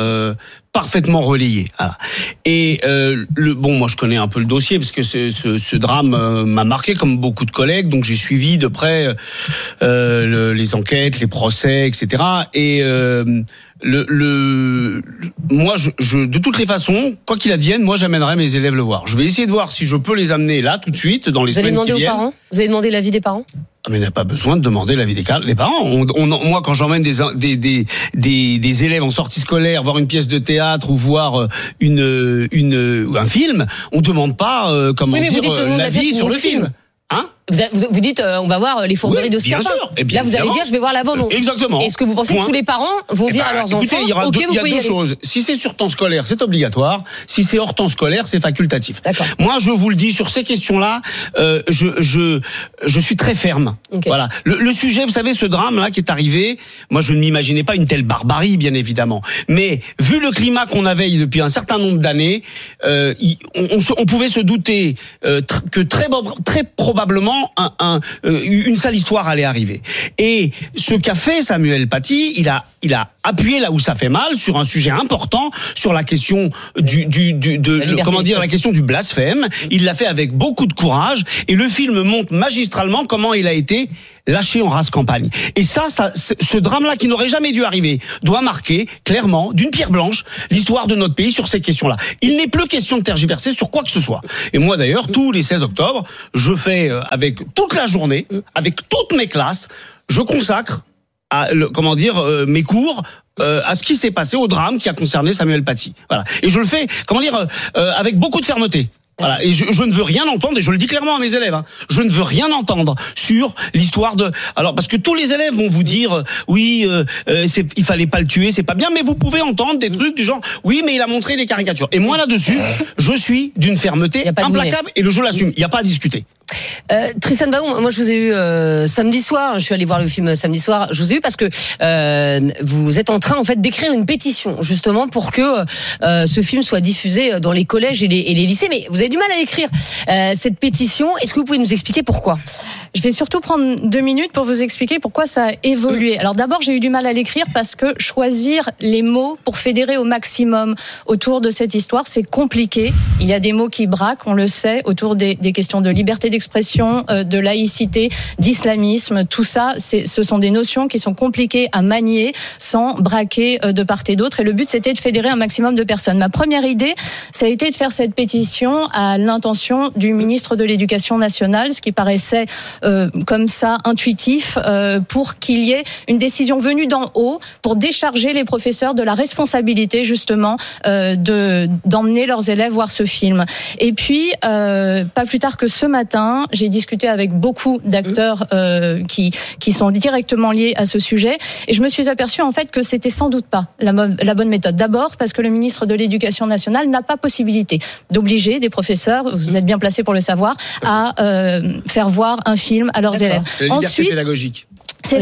relayé. Voilà. Et moi je connais un peu le dossier parce que ce drame m'a marqué comme beaucoup de collègues, donc j'ai suivi de près les enquêtes, les procès, etc. Et moi je de toutes les façons, quoi qu'il advienne, moi j'amènerai mes élèves le voir. Je vais essayer de voir si je peux les amener là tout de suite dans les semaines qui viennent. Vous avez demandé l'avis des parents? Mais il n'y a pas besoin de demander l'avis des parents. Moi, quand j'emmène des élèves en sortie scolaire voir une pièce de théâtre ou voir un film, on demande pas l'avis sur le film. Hein? Vous dites, on va voir les fourberies de Scapin. Bien sûr. Et bien là, vous allez dire, je vais voir l'abandon. Exactement. Est-ce que vous pensez que tous les parents vont dire à leurs enfants, il y a deux choses. Si c'est sur temps scolaire, c'est obligatoire. Si c'est hors temps scolaire, c'est facultatif. D'accord. Moi, je vous le dis, sur ces questions-là, je suis très ferme. Okay. Voilà. Le sujet, vous savez, ce drame-là qui est arrivé, moi, je ne m'imaginais pas une telle barbarie, bien évidemment. Mais, vu le climat qu'on avait depuis un certain nombre d'années, on pouvait se douter que très probablement une sale histoire allait arriver. Et ce qu'a fait Samuel Paty, il a appuyé là où ça fait mal sur un sujet important, sur la question la question du blasphème. Il l'a fait avec beaucoup de courage et le film montre magistralement comment il a été lâché en rase campagne. Et ça, ce drame-là qui n'aurait jamais dû arriver doit marquer clairement d'une pierre blanche l'histoire de notre pays sur ces questions-là. Il n'est plus question de tergiverser sur quoi que ce soit. Et moi d'ailleurs, tous les 16 octobre, je fais avec toute la journée, avec toutes mes classes, je consacre mes cours à ce qui s'est passé, au drame qui a concerné Samuel Paty. Voilà. Et je le fais, avec beaucoup de fermeté. Voilà. Et je ne veux rien entendre, et je le dis clairement à mes élèves, je ne veux rien entendre sur l'histoire parce que tous les élèves vont vous dire, il fallait pas le tuer, c'est pas bien, mais vous pouvez entendre des trucs du genre, oui, mais il a montré les caricatures. Et moi, là-dessus, je suis d'une fermeté implacable, et je l'assume. Il n'y a pas à discuter. Tristan Baon, moi je vous ai eu samedi soir, je suis allé voir le film samedi soir, je vous ai eu parce que vous êtes en train en fait d'écrire une pétition justement pour que ce film soit diffusé dans les collèges et les lycées, mais vous avez du mal à l'écrire cette pétition, est-ce que vous pouvez nous expliquer pourquoi ? Je vais surtout prendre 2 minutes pour vous expliquer pourquoi ça a évolué. Alors d'abord, j'ai eu du mal à l'écrire parce que choisir les mots pour fédérer au maximum autour de cette histoire, c'est compliqué. Il y a des mots qui braquent, on le sait, autour des questions de liberté d'expression, de laïcité, d'islamisme. Tout ça, ce sont des notions qui sont compliquées à manier sans braquer de part et d'autre. Et le but, c'était de fédérer un maximum de personnes. Ma première idée, ça a été de faire cette pétition à l'intention du ministre de l'Éducation nationale, ce qui paraissait comme ça intuitif, pour qu'il y ait une décision venue d'en haut pour décharger les professeurs de la responsabilité justement d'emmener leurs élèves voir ce film. Et puis pas plus tard que ce matin, j'ai discuté avec beaucoup d'acteurs qui sont directement liés à ce sujet, et je me suis aperçue en fait que c'était sans doute pas la bonne méthode. D'abord parce que le ministre de l'Éducation nationale n'a pas possibilité d'obliger des professeurs, vous êtes bien placés pour le savoir, à faire voir un film à leurs élèves. C'est la liberté pédagogique. C'est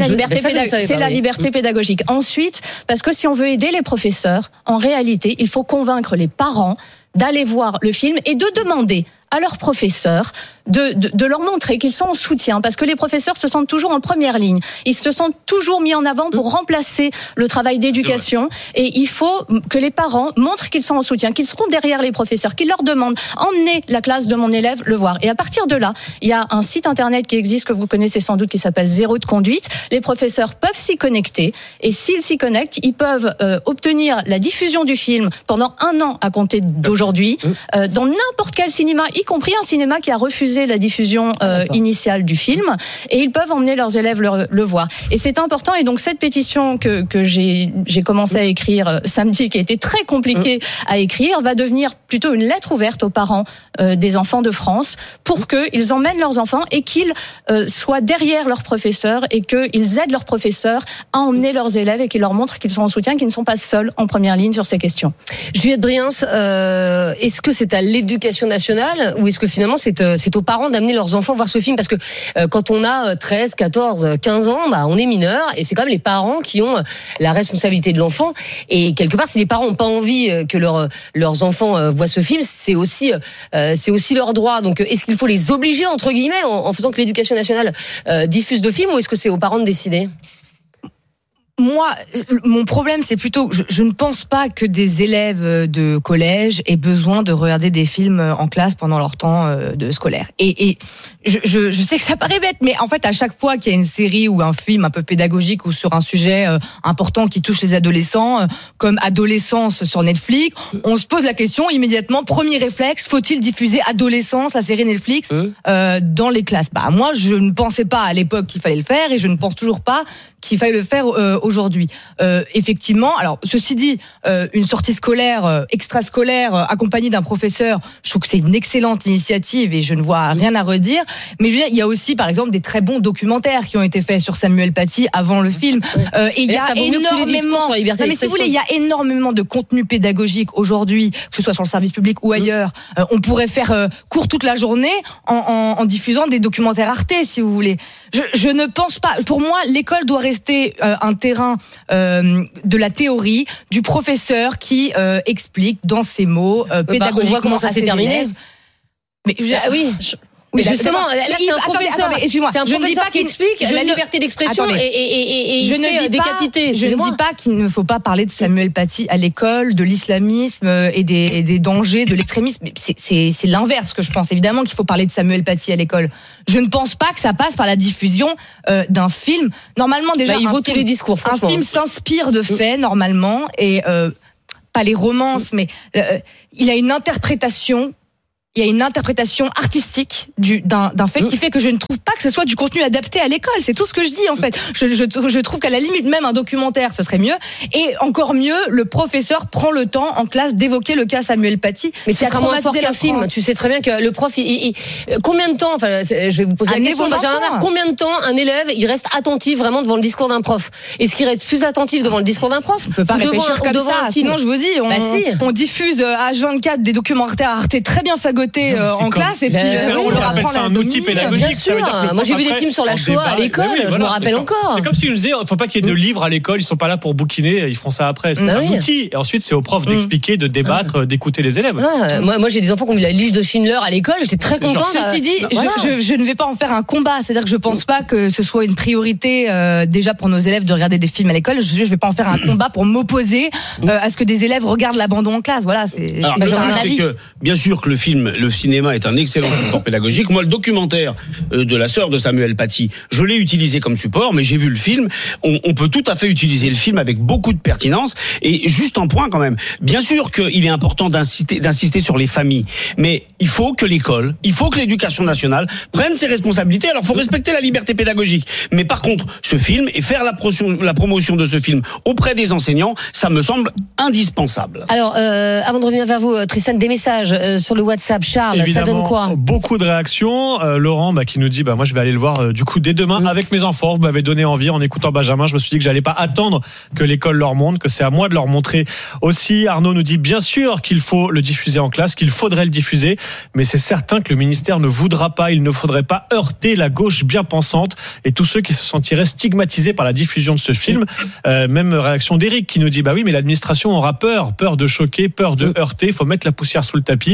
la liberté pédagogique. Ensuite, parce que si on veut aider les professeurs, en réalité, il faut convaincre les parents d'aller voir le film et de demander à leurs professeurs de leur montrer qu'ils sont en soutien, parce que les professeurs se sentent toujours en première ligne. Ils se sentent toujours mis en avant pour remplacer le travail d'éducation, et il faut que les parents montrent qu'ils sont en soutien, qu'ils seront derrière les professeurs, qu'ils leur demandent « emmenez la classe de mon élève le voir ». Et à partir de là, il y a un site internet qui existe, que vous connaissez sans doute, qui s'appelle Zéro de conduite. Les professeurs peuvent s'y connecter, et s'ils s'y connectent, ils peuvent obtenir la diffusion du film pendant 1 an à compter d'aujourd'hui, dans n'importe quel cinéma, y compris un cinéma qui a refusé la diffusion initiale du film, et ils peuvent emmener leurs élèves le voir. Et c'est important, et donc cette pétition que j'ai commencé à écrire samedi, qui a été très compliquée à écrire, va devenir plutôt une lettre ouverte aux parents des enfants de France, pour qu'ils emmènent leurs enfants et qu'ils soient derrière leurs professeurs, et qu'ils aident leurs professeurs à emmener leurs élèves, et qu'ils leur montrent qu'ils sont en soutien, qu'ils ne sont pas seuls en première ligne sur ces questions. Juliette Briens, est-ce que c'est à l'Éducation nationale, ou est-ce que finalement c'est aux parents d'amener leurs enfants voir ce film? Parce que quand on a 13, 14, 15 ans, on est mineur, et c'est quand même les parents qui ont la responsabilité de l'enfant. Et quelque part, si les parents n'ont pas envie que leurs enfants voient ce film, c'est aussi leur droit. Donc est-ce qu'il faut les obliger, entre guillemets, en faisant que l'Éducation nationale diffuse de films, ou est-ce que c'est aux parents de décider? Moi, mon problème, c'est plutôt, je ne pense pas que des élèves de collège aient besoin de regarder des films en classe pendant leur temps de scolaire. Et je sais que ça paraît bête, mais en fait, à chaque fois qu'il y a une série ou un film un peu pédagogique ou sur un sujet important qui touche les adolescents, comme Adolescence sur Netflix, on se pose la question immédiatement, premier réflexe, faut-il diffuser Adolescence, la série Netflix, dans les classes? Moi, je ne pensais pas à l'époque qu'il fallait le faire, et je ne pense toujours pas qu'il fallait le faire aujourd'hui. Effectivement, alors ceci dit, une sortie scolaire, extrascolaire, accompagnée d'un professeur, je trouve que c'est une excellente initiative et je ne vois rien à redire. Mais je veux dire, il y a aussi, par exemple, des très bons documentaires qui ont été faits sur Samuel Paty avant le film. Et il y a énormément. Mais si vous voulez, il y a énormément de contenu pédagogique aujourd'hui, que ce soit sur le service public ou ailleurs. On pourrait faire court toute la journée en diffusant des documentaires Arte, si vous voulez. Je ne pense pas. Pour moi, l'école doit rester un terrain de la théorie, du professeur qui explique dans ses mots pédagogiquement. On voit comment ça s'est terminé. Mais oui. Mais justement, là c'est un professeur. Excuse-moi. C'est un professeur qui explique la liberté d'expression et je ne dis décapité. Je ne dis pas qu'il ne faut pas parler de Samuel Paty à l'école, de l'islamisme et des dangers de l'extrémisme. C'est l'inverse que je pense. Évidemment qu'il faut parler de Samuel Paty à l'école. Je ne pense pas que ça passe par la diffusion d'un film. Normalement, déjà, il vaut tous les discours. Un film s'inspire de faits normalement et pas les romances, mais il a une interprétation. Il y a une interprétation artistique d'un fait qui fait que je ne trouve pas que ce soit du contenu adapté à l'école. C'est tout ce que je dis en fait. Je trouve qu'à la limite même un documentaire ce serait mieux. Et encore mieux, le professeur prend le temps en classe d'évoquer le cas Samuel Paty. Mais ce sera moins fort qu'un film. Tu sais très bien que le prof, combien de temps, enfin je vais vous poser la question, combien de temps un élève il reste attentif vraiment devant le discours d'un prof? Est-ce qu'il reste plus attentif devant le discours d'un prof? On peut pas réfléchir comme ça. Sinon je vous dis, on diffuse H24 des documentaires Arte très bien fagotés en classe et puis on leur apprend ça un outil pédagogique. Bien sûr. Moi j'ai vu des films sur la Shoah à l'école, je me rappelle encore. C'est comme si on disait, il ne faut pas qu'il y ait de livres à l'école, ils sont pas là pour bouquiner, ils feront ça après. C'est un outil. Et ensuite c'est aux profs d'expliquer, de débattre, d'écouter les élèves. Moi j'ai des enfants qui ont vu la liste de Schindler à l'école, j'étais très contente. Ceci dit, je ne vais pas en faire un combat, c'est-à-dire que je pense pas que ce soit une priorité déjà pour nos élèves de regarder des films à l'école. Je vais pas en faire un combat pour m'opposer à ce que des élèves regardent l'abandon en classe. Voilà, c'est. Alors, le truc, c'est que bien sûr que le cinéma est un excellent support pédagogique. Moi, le documentaire de la sœur de Samuel Paty, je l'ai utilisé comme support, mais j'ai vu le film. On peut tout à fait utiliser le film avec beaucoup de pertinence. Et juste un point quand même. Bien sûr qu'il est important d'insister sur les familles, mais il faut que l'école, il faut que l'éducation nationale prenne ses responsabilités. Alors, il faut respecter la liberté pédagogique. Mais par contre, ce film et faire la promotion de ce film auprès des enseignants, ça me semble indispensable. Alors, avant de revenir vers vous, Tristan, des messages sur le WhatsApp. Charles, évidemment, ça donne quoi? Beaucoup de réactions. Laurent qui nous dit moi je vais aller le voir du coup dès demain avec mes enfants. Vous m'avez donné envie en écoutant Benjamin. Je me suis dit que j'allais pas attendre que l'école leur montre, que c'est à moi de leur montrer aussi. Arnaud nous dit bien sûr qu'il faut le diffuser en classe, qu'il faudrait le diffuser, mais c'est certain que le ministère ne voudra pas. Il ne faudrait pas heurter la gauche bien pensante et tous ceux qui se sentiraient stigmatisés par la diffusion de ce film. Même réaction d'Éric qui nous dit oui mais l'administration aura peur de choquer, peur de heurter. Il faut mettre la poussière sous le tapis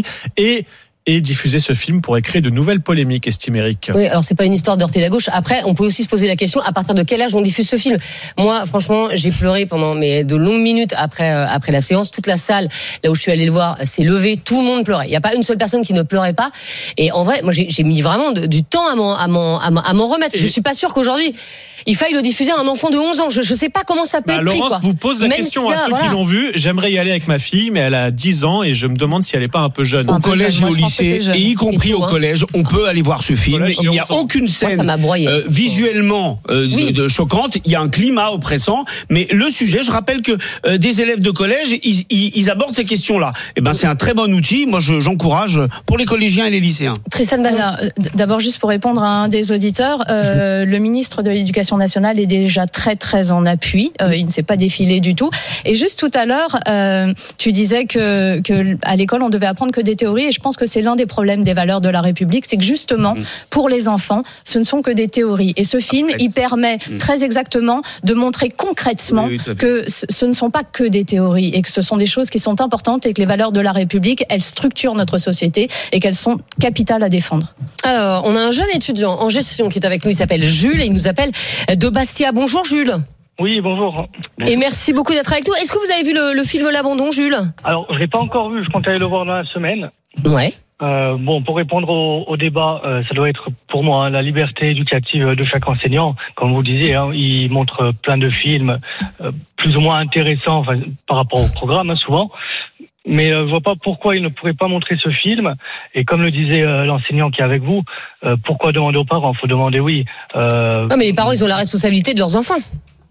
et diffuser ce film pourrait créer de nouvelles polémiques, estime Eric. Oui, alors c'est pas une histoire d'heurter la gauche. Après, on peut aussi se poser la question à partir de quel âge on diffuse ce film. Moi, franchement, j'ai pleuré pendant de longues minutes après la séance. Toute la salle, là où je suis allée le voir, s'est levée. Tout le monde pleurait. Il y a pas une seule personne qui ne pleurait pas. Et en vrai, moi, j'ai mis vraiment du temps à m'en remettre. Je suis pas sûre qu'aujourd'hui il faille le diffuser à un enfant de 11 ans. Je sais pas comment ça peut être pris. Laurence vous pose la question à ceux qui l'ont vu. J'aimerais y aller avec ma fille, mais elle a 10 ans et je me demande si elle est pas un peu jeune. Au collège et au lycée, et y compris au collège, on peut aller voir ce film. Il n'y a aucune scène visuellement choquante. Il y a un climat oppressant, mais le sujet, je rappelle que des élèves de collège, ils abordent ces questions-là. Et c'est un très bon outil. Moi, j'encourage pour les collégiens et les lycéens. Tristan Bana. D'abord, juste pour répondre à un des auditeurs, le ministre de l'Éducation nationale est déjà très très en appui. Il ne s'est pas défilé du tout. Et juste tout à l'heure, tu disais que à l'école on devait apprendre que des théories. Et je pense que c'est l'un des problèmes des valeurs de la République, c'est que justement pour les enfants, ce ne sont que des théories. Et ce film, il permet très exactement de montrer concrètement que ce ne sont pas que des théories et que ce sont des choses qui sont importantes et que les valeurs de la République, elles structurent notre société et qu'elles sont capitales à défendre. Alors, on a un jeune étudiant en gestion qui est avec nous. Il s'appelle Jules et il nous appelle de Bastia. Bonjour Jules. Oui, bonjour. Et merci beaucoup d'être avec nous. Est-ce que vous avez vu le film L'Abandon, Jules? Alors, je l'ai pas encore vu, je compte aller le voir dans la semaine. Ouais. Pour répondre au débat, ça doit être pour moi la liberté éducative de chaque enseignant. Comme vous disiez, il montre plein de films plus ou moins intéressants par rapport au programme, souvent. Mais je vois pas pourquoi il ne pourrait pas montrer ce film. Et comme le disait l'enseignant qui est avec vous, pourquoi demander aux parents? Faut demander oui. Non, mais les parents, ils ont la responsabilité de leurs enfants.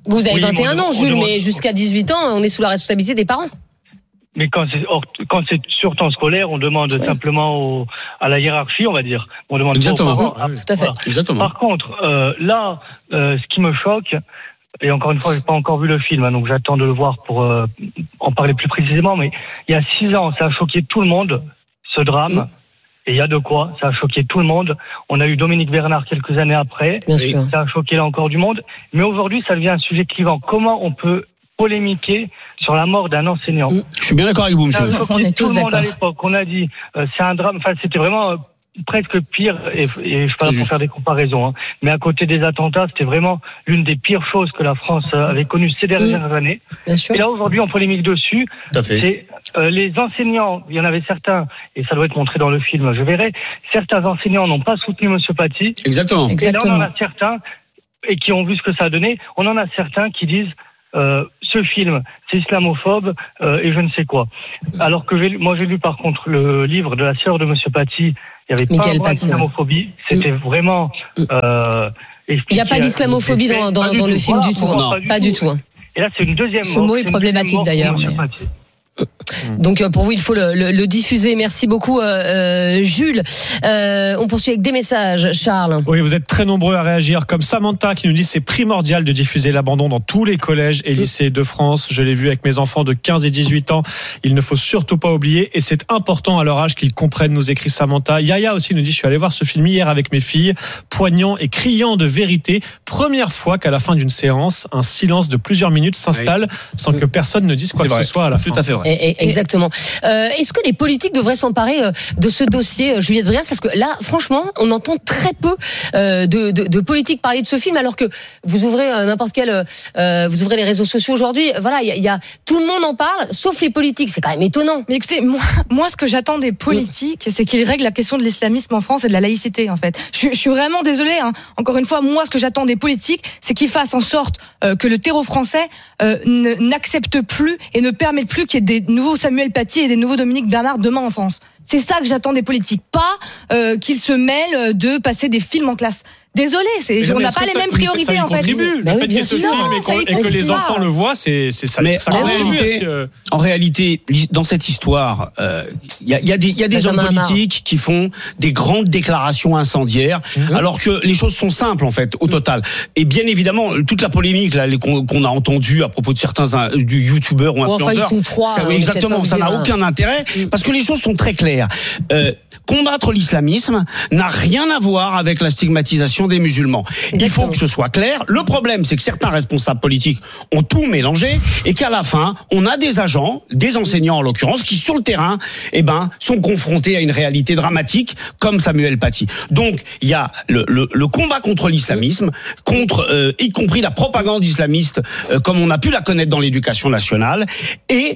Vous avez Oui, 21 ans, on Jules, demande- mais jusqu'à 18 ans, on est sous la responsabilité des parents. Mais quand c'est sur temps scolaire, on demande simplement à la hiérarchie, on va dire. On demande Exactement. pas aux parents. Tout à fait. Exactement. Par contre, là, ce qui me choque, et encore une fois, j'ai pas encore vu le film, hein, donc j'attends de le voir pour en parler plus précisément, mais il y a 6 ans, ça a choqué tout le monde, ce drame. Et il y a de quoi, ça a choqué tout le monde. On a eu Dominique Bernard quelques années après, Bien sûr. ça a choqué là encore du monde. Mais aujourd'hui, ça devient un sujet clivant. Comment on peut polémiquer sur la mort d'un enseignant? Je suis bien d'accord avec vous, Ça monsieur. a choqué On est tout tous le monde à d'accord. l'époque. On a dit, c'est un drame. Enfin, c'était vraiment presque pire. Et je suis pas là pour faire des comparaisons. Hein. Mais à côté des attentats, c'était vraiment l'une des pires choses que la France avait connues ces dernières années. Bien sûr. Et là, aujourd'hui, on polémique dessus. Tout à fait. C'est les enseignants. Il y en avait certains, et ça doit être montré dans le film. Je verrai. Certains enseignants n'ont pas soutenu Monsieur Paty. Exactement. Et là, on en a certains et qui ont vu ce que ça a donné. On en a certains qui disent. Ce film, c'est islamophobe et je ne sais quoi. Alors que moi j'ai lu par contre le livre de la sœur de Monsieur Paty. Il y avait Michael pas Paty, d'islamophobie. C'était vraiment. Il n'y a pas d'islamophobie dans le film du tout. Voilà, Pas du tout. Et là, c'est une deuxième Ce mort. mot est C'est une problématique, deuxième mort pour d'ailleurs, Monsieur Paty. Donc pour vous, il faut le diffuser. Merci beaucoup, Jules. On poursuit avec des messages, Charles. Oui, vous êtes très nombreux à réagir, comme Samantha qui nous dit c'est primordial de diffuser l'abandon dans tous les collèges et lycées de France. Je l'ai vu avec mes enfants de 15 et 18 ans. Il ne faut surtout pas oublier et c'est important à leur âge qu'ils comprennent, nous écrit Samantha. Yaya aussi nous dit je suis allé voir ce film hier avec mes filles, poignant et criant de vérité. Première fois qu'à la fin d'une séance, un silence de plusieurs minutes s'installe sans que personne ne dise quoi que ce soit à la fin. Tout à fait vrai. Exactement. Est-ce que les politiques devraient s'emparer de ce dossier, Juliette Vrias? Parce que là, franchement, on entend très peu de politiques parler de ce film, alors que vous ouvrez vous ouvrez les réseaux sociaux aujourd'hui. Voilà, il y a tout le monde en parle, sauf les politiques. C'est quand même étonnant. Mais écoutez, moi, ce que j'attends des politiques, c'est qu'ils règlent la question de l'islamisme en France et de la laïcité, en fait. Je suis vraiment désolée, hein. Encore une fois, moi, ce que j'attends des politiques, c'est qu'ils fassent en sorte que le terreau français n'accepte plus et ne permette plus qu'il y ait des nouveaux Samuel Paty et des nouveaux Dominique Bernard demain en France. C'est ça que j'attends des politiques, pas qu'ils se mêlent de passer des films en clase. Désolé, on n'a pas les mêmes priorités en fait. Le fait qu'il y ait ce film et que les enfants le voient, c'est ça. Mais ça en réalité, dans cette histoire, il y a des hommes politiques qui font des grandes déclarations incendiaires, alors que les choses sont simples en fait au total. Et bien évidemment, toute la polémique là qu'on a entendue à propos de certains du youtubeurs ou influenceurs, exactement, ça n'a aucun intérêt parce que les choses sont très claires. Combattre l'islamisme n'a rien à voir avec la stigmatisation des musulmans. Il faut que ce soit clair. Le problème, c'est que certains responsables politiques ont tout mélangé et qu'à la fin, on a des agents, des enseignants en l'occurrence, qui sur le terrain, sont confrontés à une réalité dramatique, comme Samuel Paty. Donc, il y a le combat contre l'islamisme, contre y compris la propagande islamiste, comme on a pu la connaître dans l'éducation nationale, et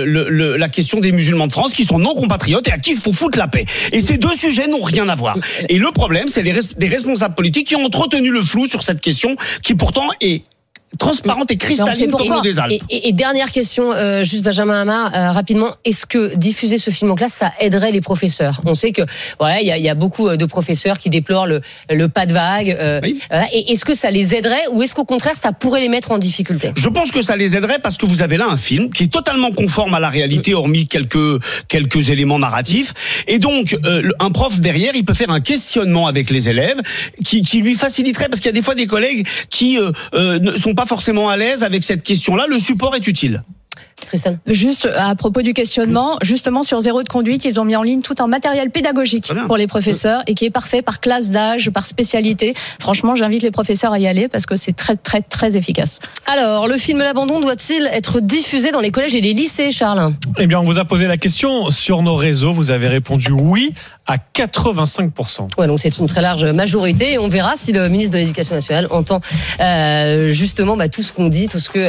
la question des musulmans de France qui sont non compatriotes et à qui il faut foutre la paix. Et ces deux sujets n'ont rien à voir. Et le problème, c'est des responsables politiques qui ont entretenu le flou sur cette question qui pourtant est transparente et cristalline comme l'eau des Alpes. Et dernière question, juste Benjamin Hamar, rapidement, est-ce que diffuser ce film en classe, ça aiderait les professeurs? On sait que voilà, il y a beaucoup de professeurs qui déplorent le pas de vague. Et est-ce que ça les aiderait ou est-ce qu'au contraire, ça pourrait les mettre en difficulté? Je pense que ça les aiderait parce que vous avez là un film qui est totalement conforme à la réalité, hormis quelques éléments narratifs. Et donc, un prof derrière, il peut faire un questionnement avec les élèves qui lui faciliterait, parce qu'il y a des fois des collègues qui ne sont pas forcément à l'aise avec cette question-là. Le support est utile. Christelle. Juste à propos du questionnement, justement sur Zéro de conduite, ils ont mis en ligne tout un matériel pédagogique pour les professeurs et qui est parfait par classe d'âge, par spécialité. Franchement, j'invite les professeurs à y aller parce que c'est très très très efficace. Alors, le film L'Abandon doit-il être diffusé dans les collèges et les lycées, Charles? Eh bien, on vous a posé la question sur nos réseaux. Vous avez répondu oui à 85%. Ouais, donc c'est une très large majorité. Et on verra si le ministre de l'Éducation nationale entend justement tout ce qu'on dit, tout ce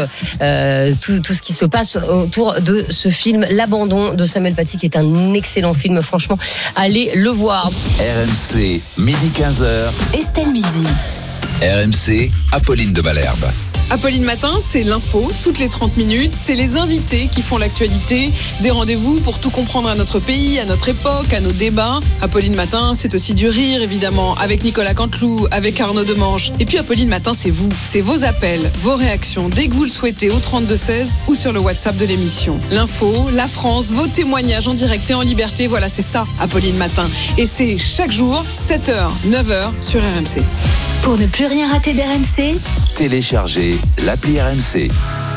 qui se passe autour de ce film L'Abandon de Samuel Paty, qui est un excellent film. Franchement, allez le voir. RMC, midi 15h. Estelle Midi. RMC, Apolline de Malherbe. Apolline Matin, c'est l'info, toutes les 30 minutes. C'est les invités qui font l'actualité. Des rendez-vous pour tout comprendre à notre pays, à notre époque, à nos débats. Apolline Matin, c'est aussi du rire, évidemment, avec Nicolas Canteloup, avec Arnaud Demange. Et puis Apolline Matin, c'est vous. C'est vos appels, vos réactions, dès que vous le souhaitez, au 32-16 ou sur le WhatsApp de l'émission. L'info, la France, vos témoignages en direct et en liberté. Voilà, c'est ça, Apolline Matin. Et c'est chaque jour, 7h, 9h sur RMC. Pour ne plus rien rater d'RMC, Téléchargez l'appli RMC.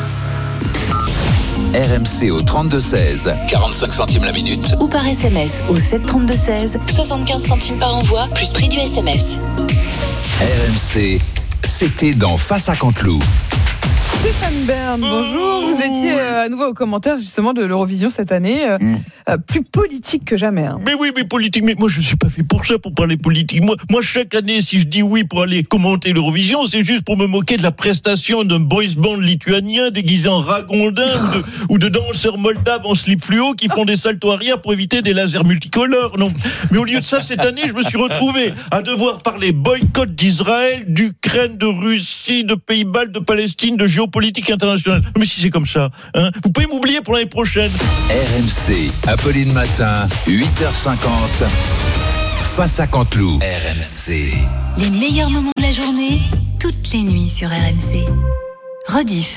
RMC au 32-16, 45 centimes la minute. ou par SMS au 732-16, 75 centimes par envoi, plus prix du SMS. RMC, c'était dans Face à Canteloup. Stéphane Bern, bonjour. Vous étiez à nouveau au commentaire justement de l'Eurovision cette année, plus politique que jamais. Hein. Mais oui, mais politique. Mais moi, je suis pas fait pour ça, pour parler politique. Moi, chaque année, si je dis oui pour aller commenter l'Eurovision, c'est juste pour me moquer de la prestation d'un boys band lituanien déguisé en ragondin ou de danseurs moldaves en slip fluo qui font des saltos arrière pour éviter des lasers multicolores. Non. Mais au lieu de ça, cette année, je me suis retrouvé à devoir parler boycott d'Israël, d'Ukraine, de Russie, de Pays-Bas, de Palestine, de géopolitique internationale. Mais si c'est comme ça, hein, vous pouvez m'oublier pour l'année prochaine. RMC, Apolline Matin, 8h50. Face à Canteloup. RMC. Les meilleurs moments de la journée, toutes les nuits sur RMC. Rediff.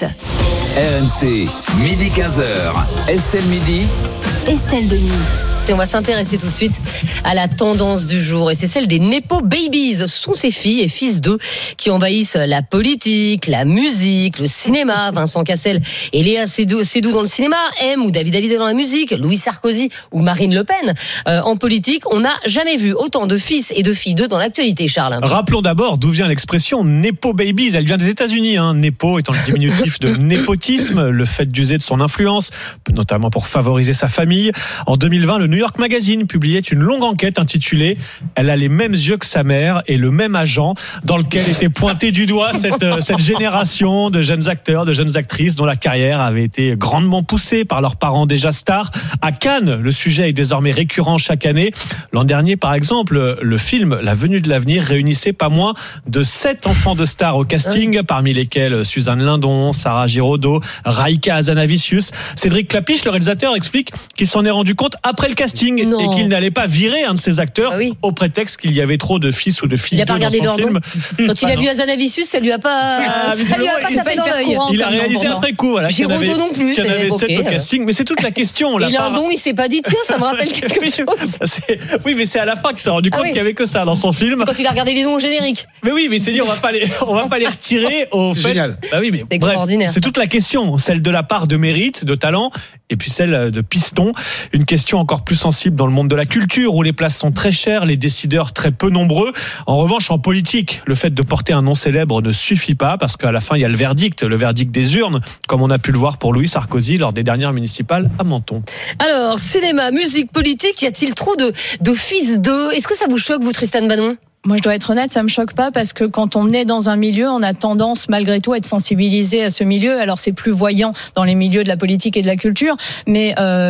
RMC, midi 15h. Estelle Midi. Estelle Denis. Et on va s'intéresser tout de suite à la tendance du jour. Et c'est celle des Nepo Babies. Ce sont ces filles et fils d'eux qui envahissent la politique, la musique, le cinéma. Vincent Cassel et Léa Seydoux dans le cinéma, M ou David Hallyday dans la musique, Louis Sarkozy ou Marine Le Pen en politique. On n'a jamais vu autant de fils et de filles d'eux dans l'actualité, Charles. Rappelons d'abord d'où vient l'expression Nepo Babies. Elle vient des États-Unis. Nepo étant le diminutif de népotisme, le fait d'user de son influence, notamment pour favoriser sa famille. En 2020, le New York Magazine publiait une longue enquête intitulée « Elle a les mêmes yeux que sa mère et le même agent », dans lequel était pointé du doigt cette génération de jeunes acteurs, de jeunes actrices dont la carrière avait été grandement poussée par leurs parents déjà stars. À Cannes, le sujet est désormais récurrent chaque année. L'an dernier, par exemple, le film La Venue de l'avenir réunissait pas moins de 7 enfants de stars au casting, parmi lesquels Suzanne Lindon, Sarah Giraudot, Raïka Hazanavicius. Cédric Clapiche, le réalisateur, explique qu'il s'en est rendu compte après le casting et qu'il n'allait pas virer un de ses acteurs au prétexte qu'il y avait trop de fils ou de filles dans son film. Quand il a vu Hazanavicius, ça lui a pas tapé dans l'œil. Il a réalisé après coup, voilà. Giraudot non plus. Il y en avait 7 au casting, mais c'est toute la question. Et Lindon, il s'est pas dit tiens, ça me rappelle quelque chose. Oui, mais c'est à la fin qu'il s'est rendu compte qu'il y avait que ça dans son film. C'est quand il a regardé les noms au générique. Mais oui, mais c'est dit on va pas les retirer au fait. Génial. Bah oui, mais c'est extraordinaire. C'est toute la question, celle de la part de mérite, de talent, et puis celle de piston. Une question encore plus sensible dans le monde de la culture où les places sont très chères, les décideurs très peu nombreux. En revanche, en politique, le fait de porter un nom célèbre ne suffit pas parce qu'à la fin, il y a le verdict des urnes, comme on a pu le voir pour Louis Sarkozy lors des dernières municipales à Menton. Alors, cinéma, musique, politique, y a-t-il trop de fils d'eux ? Est-ce que ça vous choque, vous, Tristan Banon ? Moi, je dois être honnête, ça me choque pas parce que quand on est dans un milieu, on a tendance malgré tout à être sensibilisé à ce milieu. Alors c'est plus voyant dans les milieux de la politique et de la culture, mais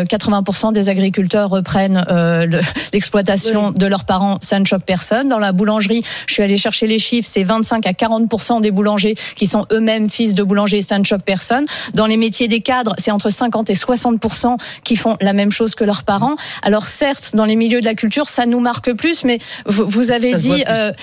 80% des agriculteurs reprennent l'exploitation de leurs parents. Ça ne choque personne. Dans la boulangerie, je suis allée chercher les chiffres, c'est 25 à 40% des boulangers qui sont eux-mêmes fils de boulangers. Ça ne choque personne. Dans les métiers des cadres, c'est entre 50 et 60% qui font la même chose que leurs parents. Alors certes, dans les milieux de la culture, ça nous marque plus, mais vous avez dit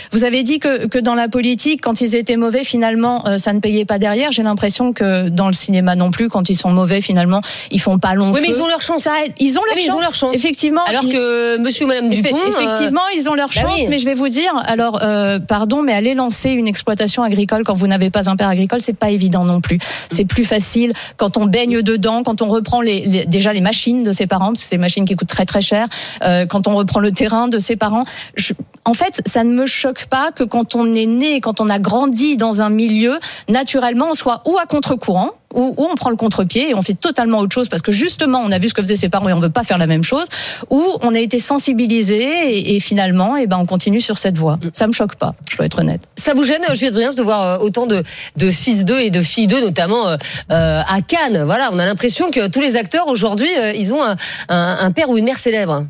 que dans la politique, quand ils étaient mauvais, finalement, ça ne payait pas derrière. J'ai l'impression que dans le cinéma non plus, quand ils sont mauvais, finalement, ils font pas long feu. Oui, mais ils ont leur chance. Ils ont leur chance. Effectivement. Alors que monsieur ou madame Dupont. Effectivement, ils ont leur chance. Oui. Mais je vais vous dire, alors, pardon, mais aller lancer une exploitation agricole quand vous n'avez pas un père agricole, c'est pas évident non plus. C'est plus facile quand on baigne dedans, quand on reprend déjà les machines de ses parents, parce que c'est des machines qui coûtent très très cher, quand on reprend le terrain de ses parents. En fait, ça ne me choque pas que quand on est né, quand on a grandi dans un milieu, naturellement, on soit ou à contre-courant, ou on prend le contre-pied et on fait totalement autre chose parce que justement, on a vu ce que faisaient ses parents et on veut pas faire la même chose, ou on a été sensibilisé et finalement, on continue sur cette voie. Ça me choque pas, je dois être honnête. Ça vous gêne, Juliette Briens, de voir autant de fils d'eux et de filles d'eux, notamment à Cannes. Voilà, on a l'impression que tous les acteurs aujourd'hui, ils ont un père ou une mère célèbre.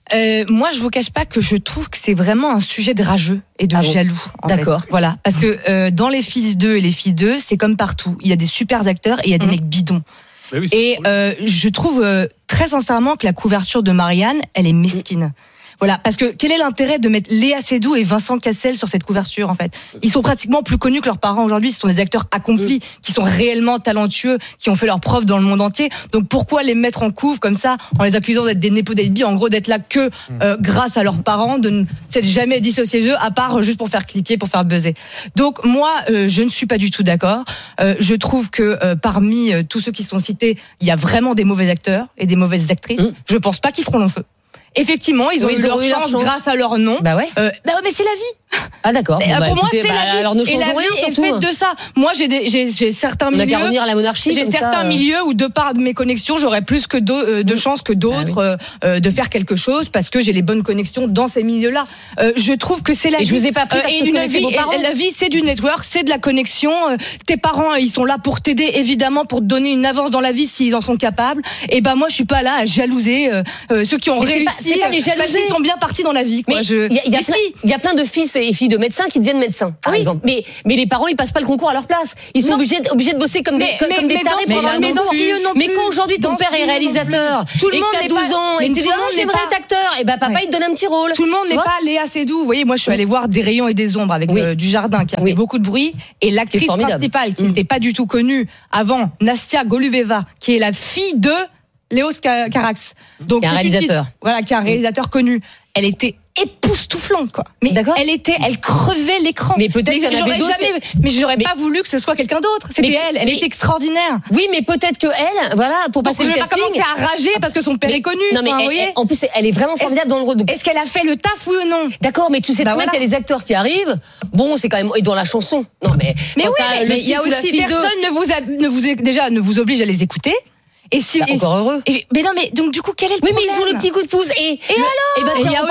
Moi, je vous cache pas que je trouve que c'est vraiment un sujet de rageux et de jaloux. D'accord. Fait. Voilà, parce que dans les Fils 2 et les Filles 2, c'est comme partout. Il y a des super acteurs et il y a des mecs bidons. Oui, et je trouve très sincèrement que la couverture de Marianne, elle est mesquine. Voilà, parce que quel est l'intérêt de mettre Léa Seydoux et Vincent Cassel sur cette couverture en fait ? Ils sont pratiquement plus connus que leurs parents aujourd'hui, ce sont des acteurs accomplis, qui sont réellement talentueux, qui ont fait leurs preuves dans le monde entier. Donc pourquoi les mettre en couve comme ça, en les accusant d'être des nepo baby, en gros d'être là que grâce à leurs parents, de ne s'être jamais dissociés d'eux, à part juste pour faire cliquer, pour faire buzzer. Donc moi, je ne suis pas du tout d'accord. Je trouve que parmi tous ceux qui sont cités, il y a vraiment des mauvais acteurs et des mauvaises actrices. Je pense pas qu'ils feront long feu. Effectivement, ils ont eu leur chance grâce à leur nom. Bah ouais. Mais c'est la vie. Ah d'accord. Pour moi, c'est la vie. Alors, ne et la vie est faite de ça. Moi, j'ai certains milieux. On a qu'à revenir à la monarchie. J'ai certains milieux où, de par mes connexions, j'aurais plus que de chances que d'autres de faire quelque chose parce que j'ai les bonnes connexions dans ces milieux-là. Je trouve que c'est la vie. Je vous ai pas pris parce que une vie. La vie, c'est du network, c'est de la connexion. Tes parents, ils sont là pour t'aider, évidemment, pour te donner une avance dans la vie s'ils en sont capables. Et ben moi, je suis pas là à jalouser ceux qui ont réussi. C'est pas les jalouser. Parce qu'ils sont bien partis dans la vie. Quoi. Il y a plein de fils et filles de médecins qui deviennent médecins, par exemple. Mais les parents, ils passent pas le concours à leur place. Ils sont obligés de bosser comme des tarés pour avoir le concours. Mais quand aujourd'hui ton père est réalisateur et que t'as 12 ans et que tu dis j'aimerais être acteur, et ben papa il te donne un petit rôle. Tout le monde n'est pas Léa Seydoux. Vous voyez, moi je suis allée voir Des rayons et des ombres avec Dujardin qui a fait beaucoup de bruit et l'actrice principale qui n'était pas du tout connue avant, Nastia Golubeva, qui est la fille de Léos Carax. Donc qui est un réalisateur. Voilà, qui est un réalisateur connu. Elle était époustouflante, quoi. Mais elle crevait l'écran. Mais peut-être qu'il y en avait d'autres. Mais j'aurais pas voulu que ce soit quelqu'un d'autre. C'était elle est extraordinaire. Oui, mais peut-être que elle, voilà, pour passer le casting. Je vais pas commencer à rager parce que son père est connu. Non, mais en plus, elle est vraiment formidable dans le rôle. Est-ce qu'elle a fait le taf, oui ou non? D'accord, mais tu sais très bien qu'il y a des acteurs qui arrivent. Bon, c'est quand même, et dans la chanson. Non, mais oui, mais il y a aussi personne ne vous oblige à les écouter. Et si, encore heureux. Mais non, mais donc du coup, quel est le problème? Oui, mais ils ont le petit coup de pouce. Et alors il y a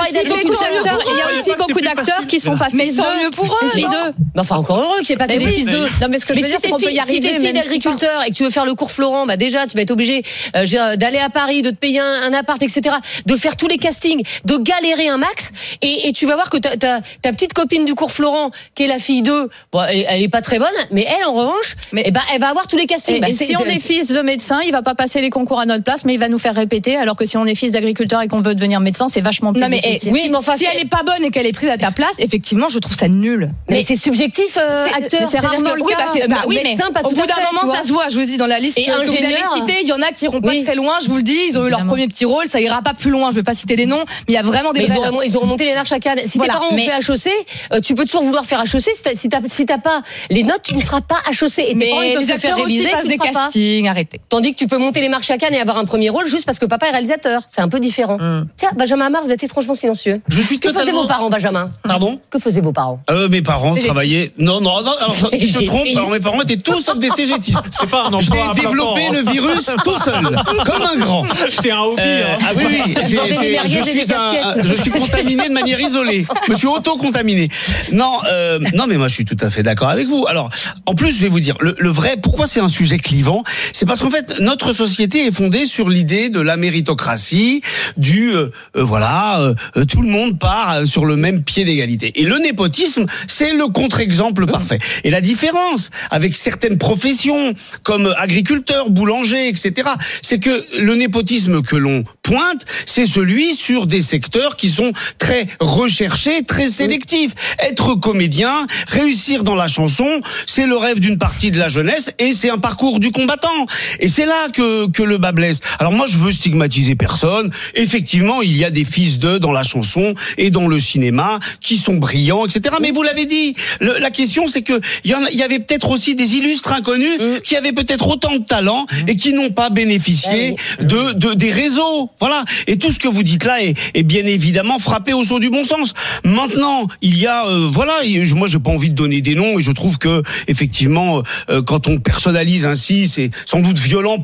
aussi beaucoup d'acteurs qui sont pas fils d'eux. Mais mieux pour eux. Mais enfin, encore heureux qu'il n'y ait pas que des fils d'eux. Non, mais ce que je veux dire, c'est qu'on peut y arriver. Si t'es fille d'agriculteur et que tu veux faire le cours Florent, bah déjà, tu vas être obligé d'aller à Paris, de te payer un appart, etc., de faire tous les castings, de galérer un max. Et tu vas voir que ta petite copine du cours Florent, qui est la fille d'eux, bon, elle est pas très bonne, mais elle, en revanche, elle va avoir tous les castings. Et si on est fils de médecin, il va pas passer les concours à notre place, mais il va nous faire répéter, alors que si on est fils d'agriculteur et qu'on veut devenir médecin, c'est vachement plus difficile. Oui, mais enfin, si elle est pas bonne et qu'elle est prise à ta place, effectivement, je trouve ça nul. Mais c'est subjectif, acteur. C'est rarement le cas. Oui, médecin, pas tout à fait. Au bout d'un moment, ça se voit. Je vous dis, dans la liste que vous avez citée, il y en a qui iront pas très loin, je vous le dis. Ils ont eu leur premier petit rôle, ça ira pas plus loin. Je vais pas citer des noms, mais il y a vraiment des ils ont remonté les marches à Cannes. Si tes parents ont fait HEC, tu peux toujours vouloir faire HEC. Si t'as pas les notes, tu ne feras pas HEC. Et tes parents, ils peuvent te faire réviser, tu ne feras pas. Arrêtez. Tandis que tu peux monter les marches à Cannes et avoir un premier rôle juste parce que papa est réalisateur. C'est un peu différent. Tiens, Benjamin Amar, vous êtes étrangement silencieux. Je suis Que faisaient vos parents, Benjamin? Pardon? Que faisaient vos parents? Mes parents travaillaient. Non, alors, tu te trompes. Alors, mes parents étaient tous sauf des cégétistes. C'est pas un emploi. J'ai développé le virus tout seul, comme un grand. C'est un hobby. Ah oui. Je suis contaminé de manière isolée. Je me suis auto-contaminé. Non, mais moi, je suis tout à fait d'accord avec vous. Alors, en plus, je vais vous dire, le vrai, pourquoi c'est un sujet clivant? C'est parce qu'en fait, notre société est fondée sur l'idée de la méritocratie, tout le monde part sur le même pied d'égalité. Et le népotisme, c'est le contre-exemple parfait. Et la différence avec certaines professions, comme agriculteur, boulanger, etc., c'est que le népotisme que l'on pointe, c'est celui sur des secteurs qui sont très recherchés, très sélectifs. Être comédien, réussir dans la chanson, c'est le rêve d'une partie de la jeunesse et c'est un parcours du combattant. Et c'est là que le bas blesse. Alors moi, je veux stigmatiser personne. Effectivement, il y a des fils d'eux dans la chanson et dans le cinéma qui sont brillants, etc. Mais vous l'avez dit, la question, c'est que il y avait peut-être aussi des illustres inconnus qui avaient peut-être autant de talent et qui n'ont pas bénéficié des réseaux. Voilà. Et tout ce que vous dites là est bien évidemment frappé au saut du bon sens. Maintenant, il y a, moi, j'ai pas envie de donner des noms et je trouve que effectivement, quand on personnalise ainsi, c'est sans doute violent pour les personnes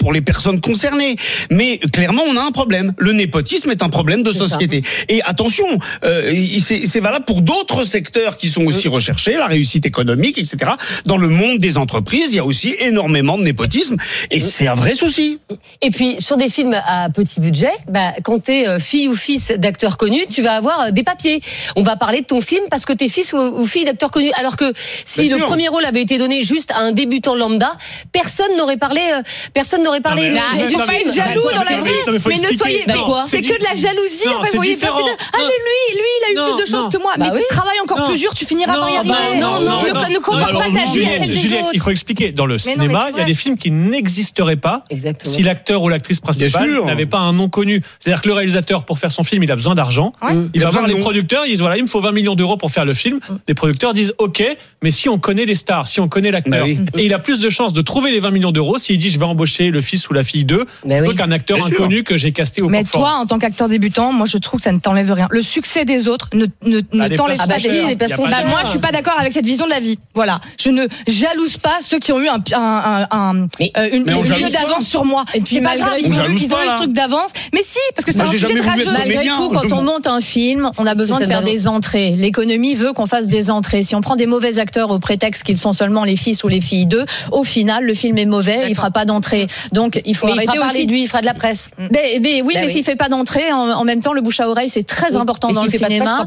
personnes concernées. Mais clairement, on a un problème. Le népotisme est un problème de société. Et attention, c'est valable pour d'autres secteurs qui sont aussi recherchés, la réussite économique, etc. Dans le monde des entreprises, il y a aussi énormément de népotisme. Et c'est un vrai souci. Et puis, sur des films à petit budget, quand t'es fille ou fils d'acteurs connus, tu vas avoir des papiers. On va parler de ton film parce que t'es fils ou fille d'acteurs connus. Alors que si le premier rôle avait été donné juste à un débutant lambda, personne n'aurait parlé du il faut pas être jaloux dans la vie. Mais ne soyez pas. C'est que de la jalousie. En fait, vous voyez, mais lui, il a eu plus de chance que moi. Mais travaille encore plus dur, tu finiras par y arriver. Non, ne compare pas ta vie à celle des Juliette, autres. il faut expliquer. Dans le cinéma, il y a des films qui n'existeraient pas si l'acteur ou l'actrice principale n'avait pas un nom connu. C'est-à-dire que le réalisateur, pour faire son film, il a besoin d'argent. Il va voir les producteurs, ils disent voilà, il me faut 20 millions d'euros pour faire le film. Les producteurs disent ok, mais si on connaît les stars, si on connaît l'acteur, et il a plus de chances de trouver les 20 millions d'euros s'il dit je vais embaucher le fils ou la fille d'eux, plutôt qu'un acteur inconnu que j'ai casté au Mais confort. toi, en tant qu'acteur débutant, moi je trouve que ça ne t'enlève rien. Le succet des autres ne t'enlève pas des choses. Moi, je suis pas d'accord avec cette vision de la vie. Voilà, je ne jalouse pas ceux qui ont eu une minute d'avance sur moi. Et puis malgré tout, ils ont eu ce truc d'avance. Mais si, parce que c'est un sujet de rageux. Malgré tout, quand on monte un film, on a besoin de faire des entrées. L'économie veut qu'on fasse des entrées. Si on prend des mauvais acteurs au prétexte qu'ils sont seulement les fils ou les filles d'eux, au final, le film est mauvais, il fera pas d'entrée. Donc, il faut arrêter aussi. Lui, il fera de la presse. Mais s'il fait pas d'entrée, en même temps, le bouche à oreille, c'est très important dans le cinéma.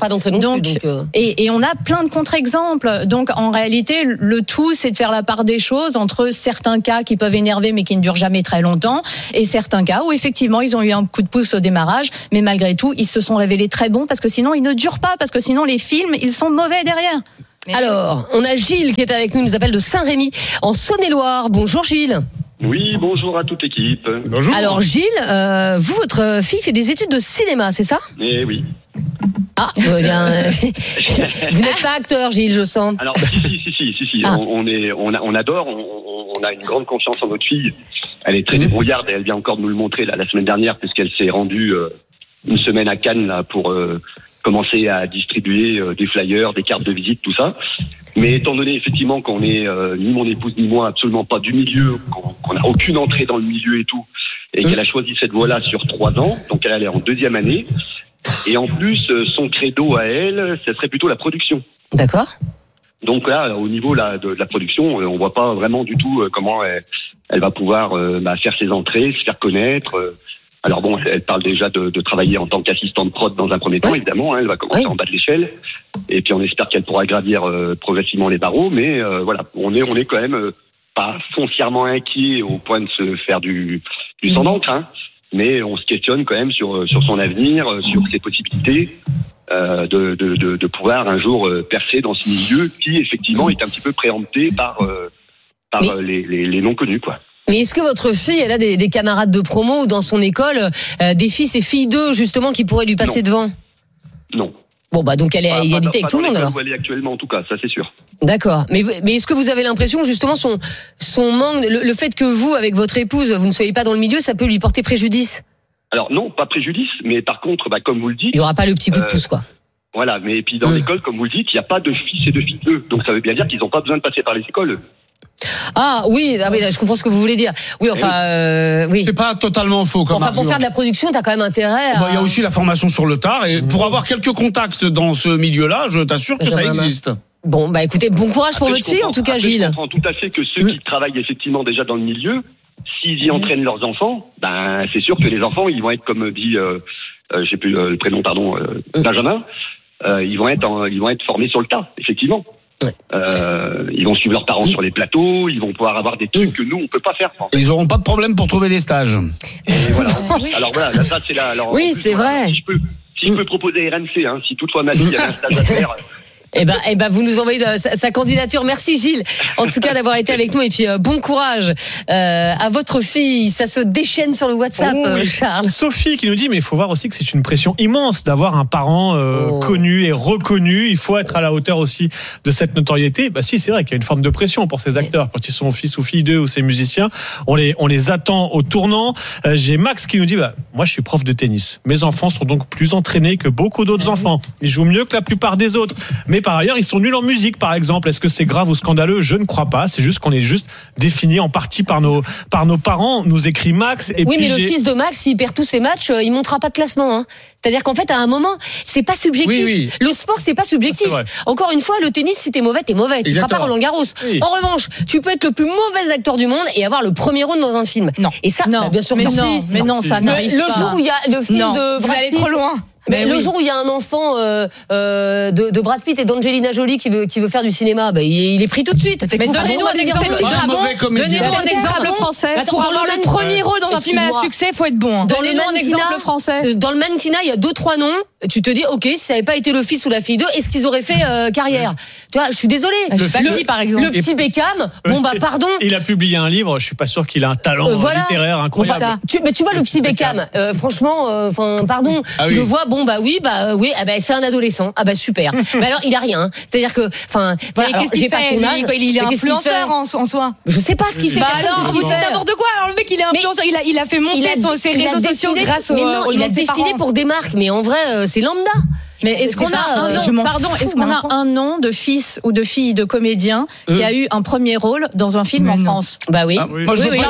Et on a plein de contre-exemples. Donc, en réalité, le tout, c'est de faire la part des choses entre certains cas qui peuvent énerver, mais qui ne durent jamais très longtemps, et certains cas où, effectivement, ils ont eu un coup de pouce au démarrage, mais malgré tout, ils se sont révélés très bons, parce que sinon, ils ne durent pas, parce que sinon, les films, ils sont mauvais derrière. Alors, on a Gilles qui est avec nous, il nous appelle de Saint-Rémy, en Saône-et-Loire. Bonjour Gilles. Oui, bonjour à toute équipe. Bonjour. Alors Gilles, votre fille fait des études de cinéma, c'est ça ? Eh oui. Ah, vous n'êtes pas acteur, Gilles, je sens. Alors, si. Ah. On adore, on a une grande confiance en notre fille. Elle est très débrouillarde et elle vient encore de nous le montrer la semaine dernière, puisqu'elle s'est rendue une semaine à Cannes là, pour commencer à distribuer des flyers, des cartes de visite, tout ça. Mais étant donné effectivement qu'on est ni mon épouse ni moi absolument pas du milieu, qu'on n'a aucune entrée dans le milieu et tout, et qu'elle a choisi cette voie-là sur 3 ans, donc elle est en 2e année, et en plus son credo à elle, ce serait plutôt la production. D'accord. Donc là, au niveau de la production, on voit pas vraiment du tout comment elle va pouvoir faire ses entrées, se faire connaître. Alors bon, elle parle déjà de travailler en tant qu'assistante prod dans un premier temps, évidemment. Elle va commencer en bas de l'échelle, et puis on espère qu'elle pourra gravir progressivement les barreaux. Mais voilà, on est quand même pas foncièrement inquiet au point de se faire du sang d'encre, hein, mais on se questionne quand même sur son avenir, sur ses possibilités de pouvoir un jour percer dans ce milieu qui effectivement est un petit peu préempté par les non connus, quoi. Mais est-ce que votre fille, elle a des camarades de promo ou dans son école, des fils et filles d'eux, justement, qui pourraient lui passer devant ? Non. Bon, donc elle est à égalité avec tout le monde, alors. Où elle est actuellement, en tout cas, ça c'est sûr. D'accord. Mais est-ce que vous avez l'impression, justement, son manque, le fait que vous, avec votre épouse, vous ne soyez pas dans le milieu, ça peut lui porter préjudice ? Alors non, pas préjudice, mais par contre, comme vous le dites... Il n'y aura pas le petit coup de pouce, quoi. Voilà, mais puis dans l'école, comme vous le dites, il n'y a pas de fils et de filles d'eux. Donc ça veut bien dire qu'ils n'ont pas besoin de passer par les écoles. Ah oui, je comprends ce que vous voulez dire. Oui, enfin, oui. C'est pas totalement faux. Comme pour faire de la production, t'as quand même intérêt à... Il y a aussi la formation sur le tard, et pour avoir quelques contacts dans ce milieu-là, je t'assure que ça existe. Bon, écoutez, bon courage pour votre fille, en tout cas, Gilles. Je comprends tout à fait que ceux qui travaillent effectivement déjà dans le milieu, s'ils y entraînent leurs enfants, c'est sûr que les enfants, ils vont être, comme dit, j'ai plus le prénom, pardon, Benjamin, ils vont être formés sur le tas, effectivement. Ouais. Ils vont suivre leurs parents sur les plateaux, ils vont pouvoir avoir des trucs que nous on peut pas faire. Et ils auront pas de problème pour trouver des stages. Et voilà. Alors voilà, ça c'est là. Oui, c'est vrai. Si je peux proposer RMC, hein, si toutefois ma fille a un stage à faire. Eh ben, vous nous envoyez sa candidature. Merci Gilles, en tout cas d'avoir été avec nous, et puis bon courage à votre fille. Ça se déchaîne sur le WhatsApp, Charles. Sophie qui nous dit, mais il faut voir aussi que c'est une pression immense d'avoir un parent connu et reconnu. Il faut être à la hauteur aussi de cette notoriété. Si, c'est vrai qu'il y a une forme de pression pour ces acteurs quand ils sont fils ou filles d'eux ou ces musiciens. On les attend au tournant. J'ai Max qui nous dit, moi je suis prof de tennis. Mes enfants sont donc plus entraînés que beaucoup d'autres enfants. Ils jouent mieux que la plupart des autres. Mes par ailleurs, ils sont nuls en musique, par exemple. Est-ce que c'est grave ou scandaleux? Je ne crois pas. C'est juste qu'on est juste défini en partie par nos parents, nous écrit Max. Et oui, puis mais le fils de Max, s'il perd tous ses matchs, il montera pas de classement. Hein. C'est-à-dire qu'en fait, à un moment, c'est pas subjectif. Oui. Le sport, c'est pas subjectif. Encore une fois, le tennis, si t'es mauvais, t'es mauvais. Tu feras pas Roland Garros. Oui. En revanche, tu peux être le plus mauvais acteur du monde et avoir le premier rôle dans un film. Non. Et ça, non. Bien sûr, mais non, ça n'arrive pas. Le jour où il y a le fils de vous allez trop loin. Mais le jour où il y a un enfant de Brad Pitt et d'Angelina Jolie qui veut faire du cinéma, il est pris tout de suite. Mais donnez-nous un exemple. Donnez-nous un exemple français. Pour avoir le premier rôle dans un film à succès, faut être bon. Donnez-nous un exemple français. Dans le mannequinat, il y a 2-3 noms. Tu te dis, ok, si ça n'avait pas été le fils ou la fille d'eux, est-ce qu'ils auraient fait carrière? Tu vois, je suis désolée. Par exemple. Le petit Beckham, pardon. Il a publié un livre. Je suis pas sûr qu'il a un talent littéraire incroyable. Mais tu vois le petit Beckham. Franchement, pardon. Tu le vois. C'est un adolescent. Super. Mais alors, il a rien. C'est-à-dire que, qu'est-ce qu'il fait? Il est influenceur en soi. Je sais pas ce qu'il fait. Alors, vous dites n'importe quoi. Alors, le mec, il est influenceur. Il a fait monter ses réseaux sociaux grâce au il a défilé pour des marques. Mais en vrai, c'est lambda. Mais est-ce qu'on a un nom de fils ou de fille de comédien qui a eu un premier rôle dans un film en France? Bah oui. Moi, je veux pas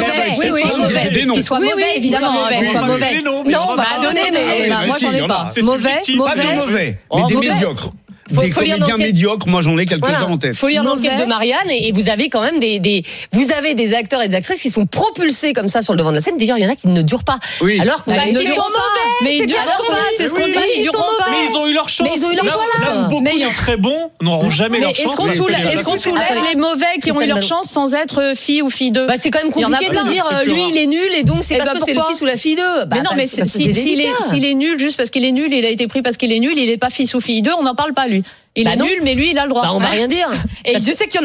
qu'il soit mauvais, évidemment, qu'il soit mauvais. Non, on va donner, mais moi j'en ai pas. Mauvais, mais des médiocres. Des comédiens médiocres, moi j'en ai quelques-uns en tête. Faut lire l'enquête de Marianne et vous avez quand même vous avez des acteurs et des actrices qui sont propulsés comme ça sur le devant de la scène. D'ailleurs, il y en a qui ne durent pas. Oui. Alors qu'ils ne durent pas. Mais ils durent pas, c'est ce qu'on dit. Ils durent pas. Mais ils ont eu leur chance. Là où beaucoup de très bons n'auront jamais leur chance. Est-ce qu'on soulève les mauvais qui ont eu leur chance sans être fille ou fille d'eux? C'est quand même compliqué de dire lui il est nul et donc c'est parce que c'est le fils ou la fille d'eux. Mais non, mais s'il est nul juste parce qu'il est nul, il a été pris parce qu'il est nul, il est pas fils ou fille d'eux, on n'en parle pas lui. Il est nul, mais lui, il a le droit. On va rien dire. Et je sais qu'il y en a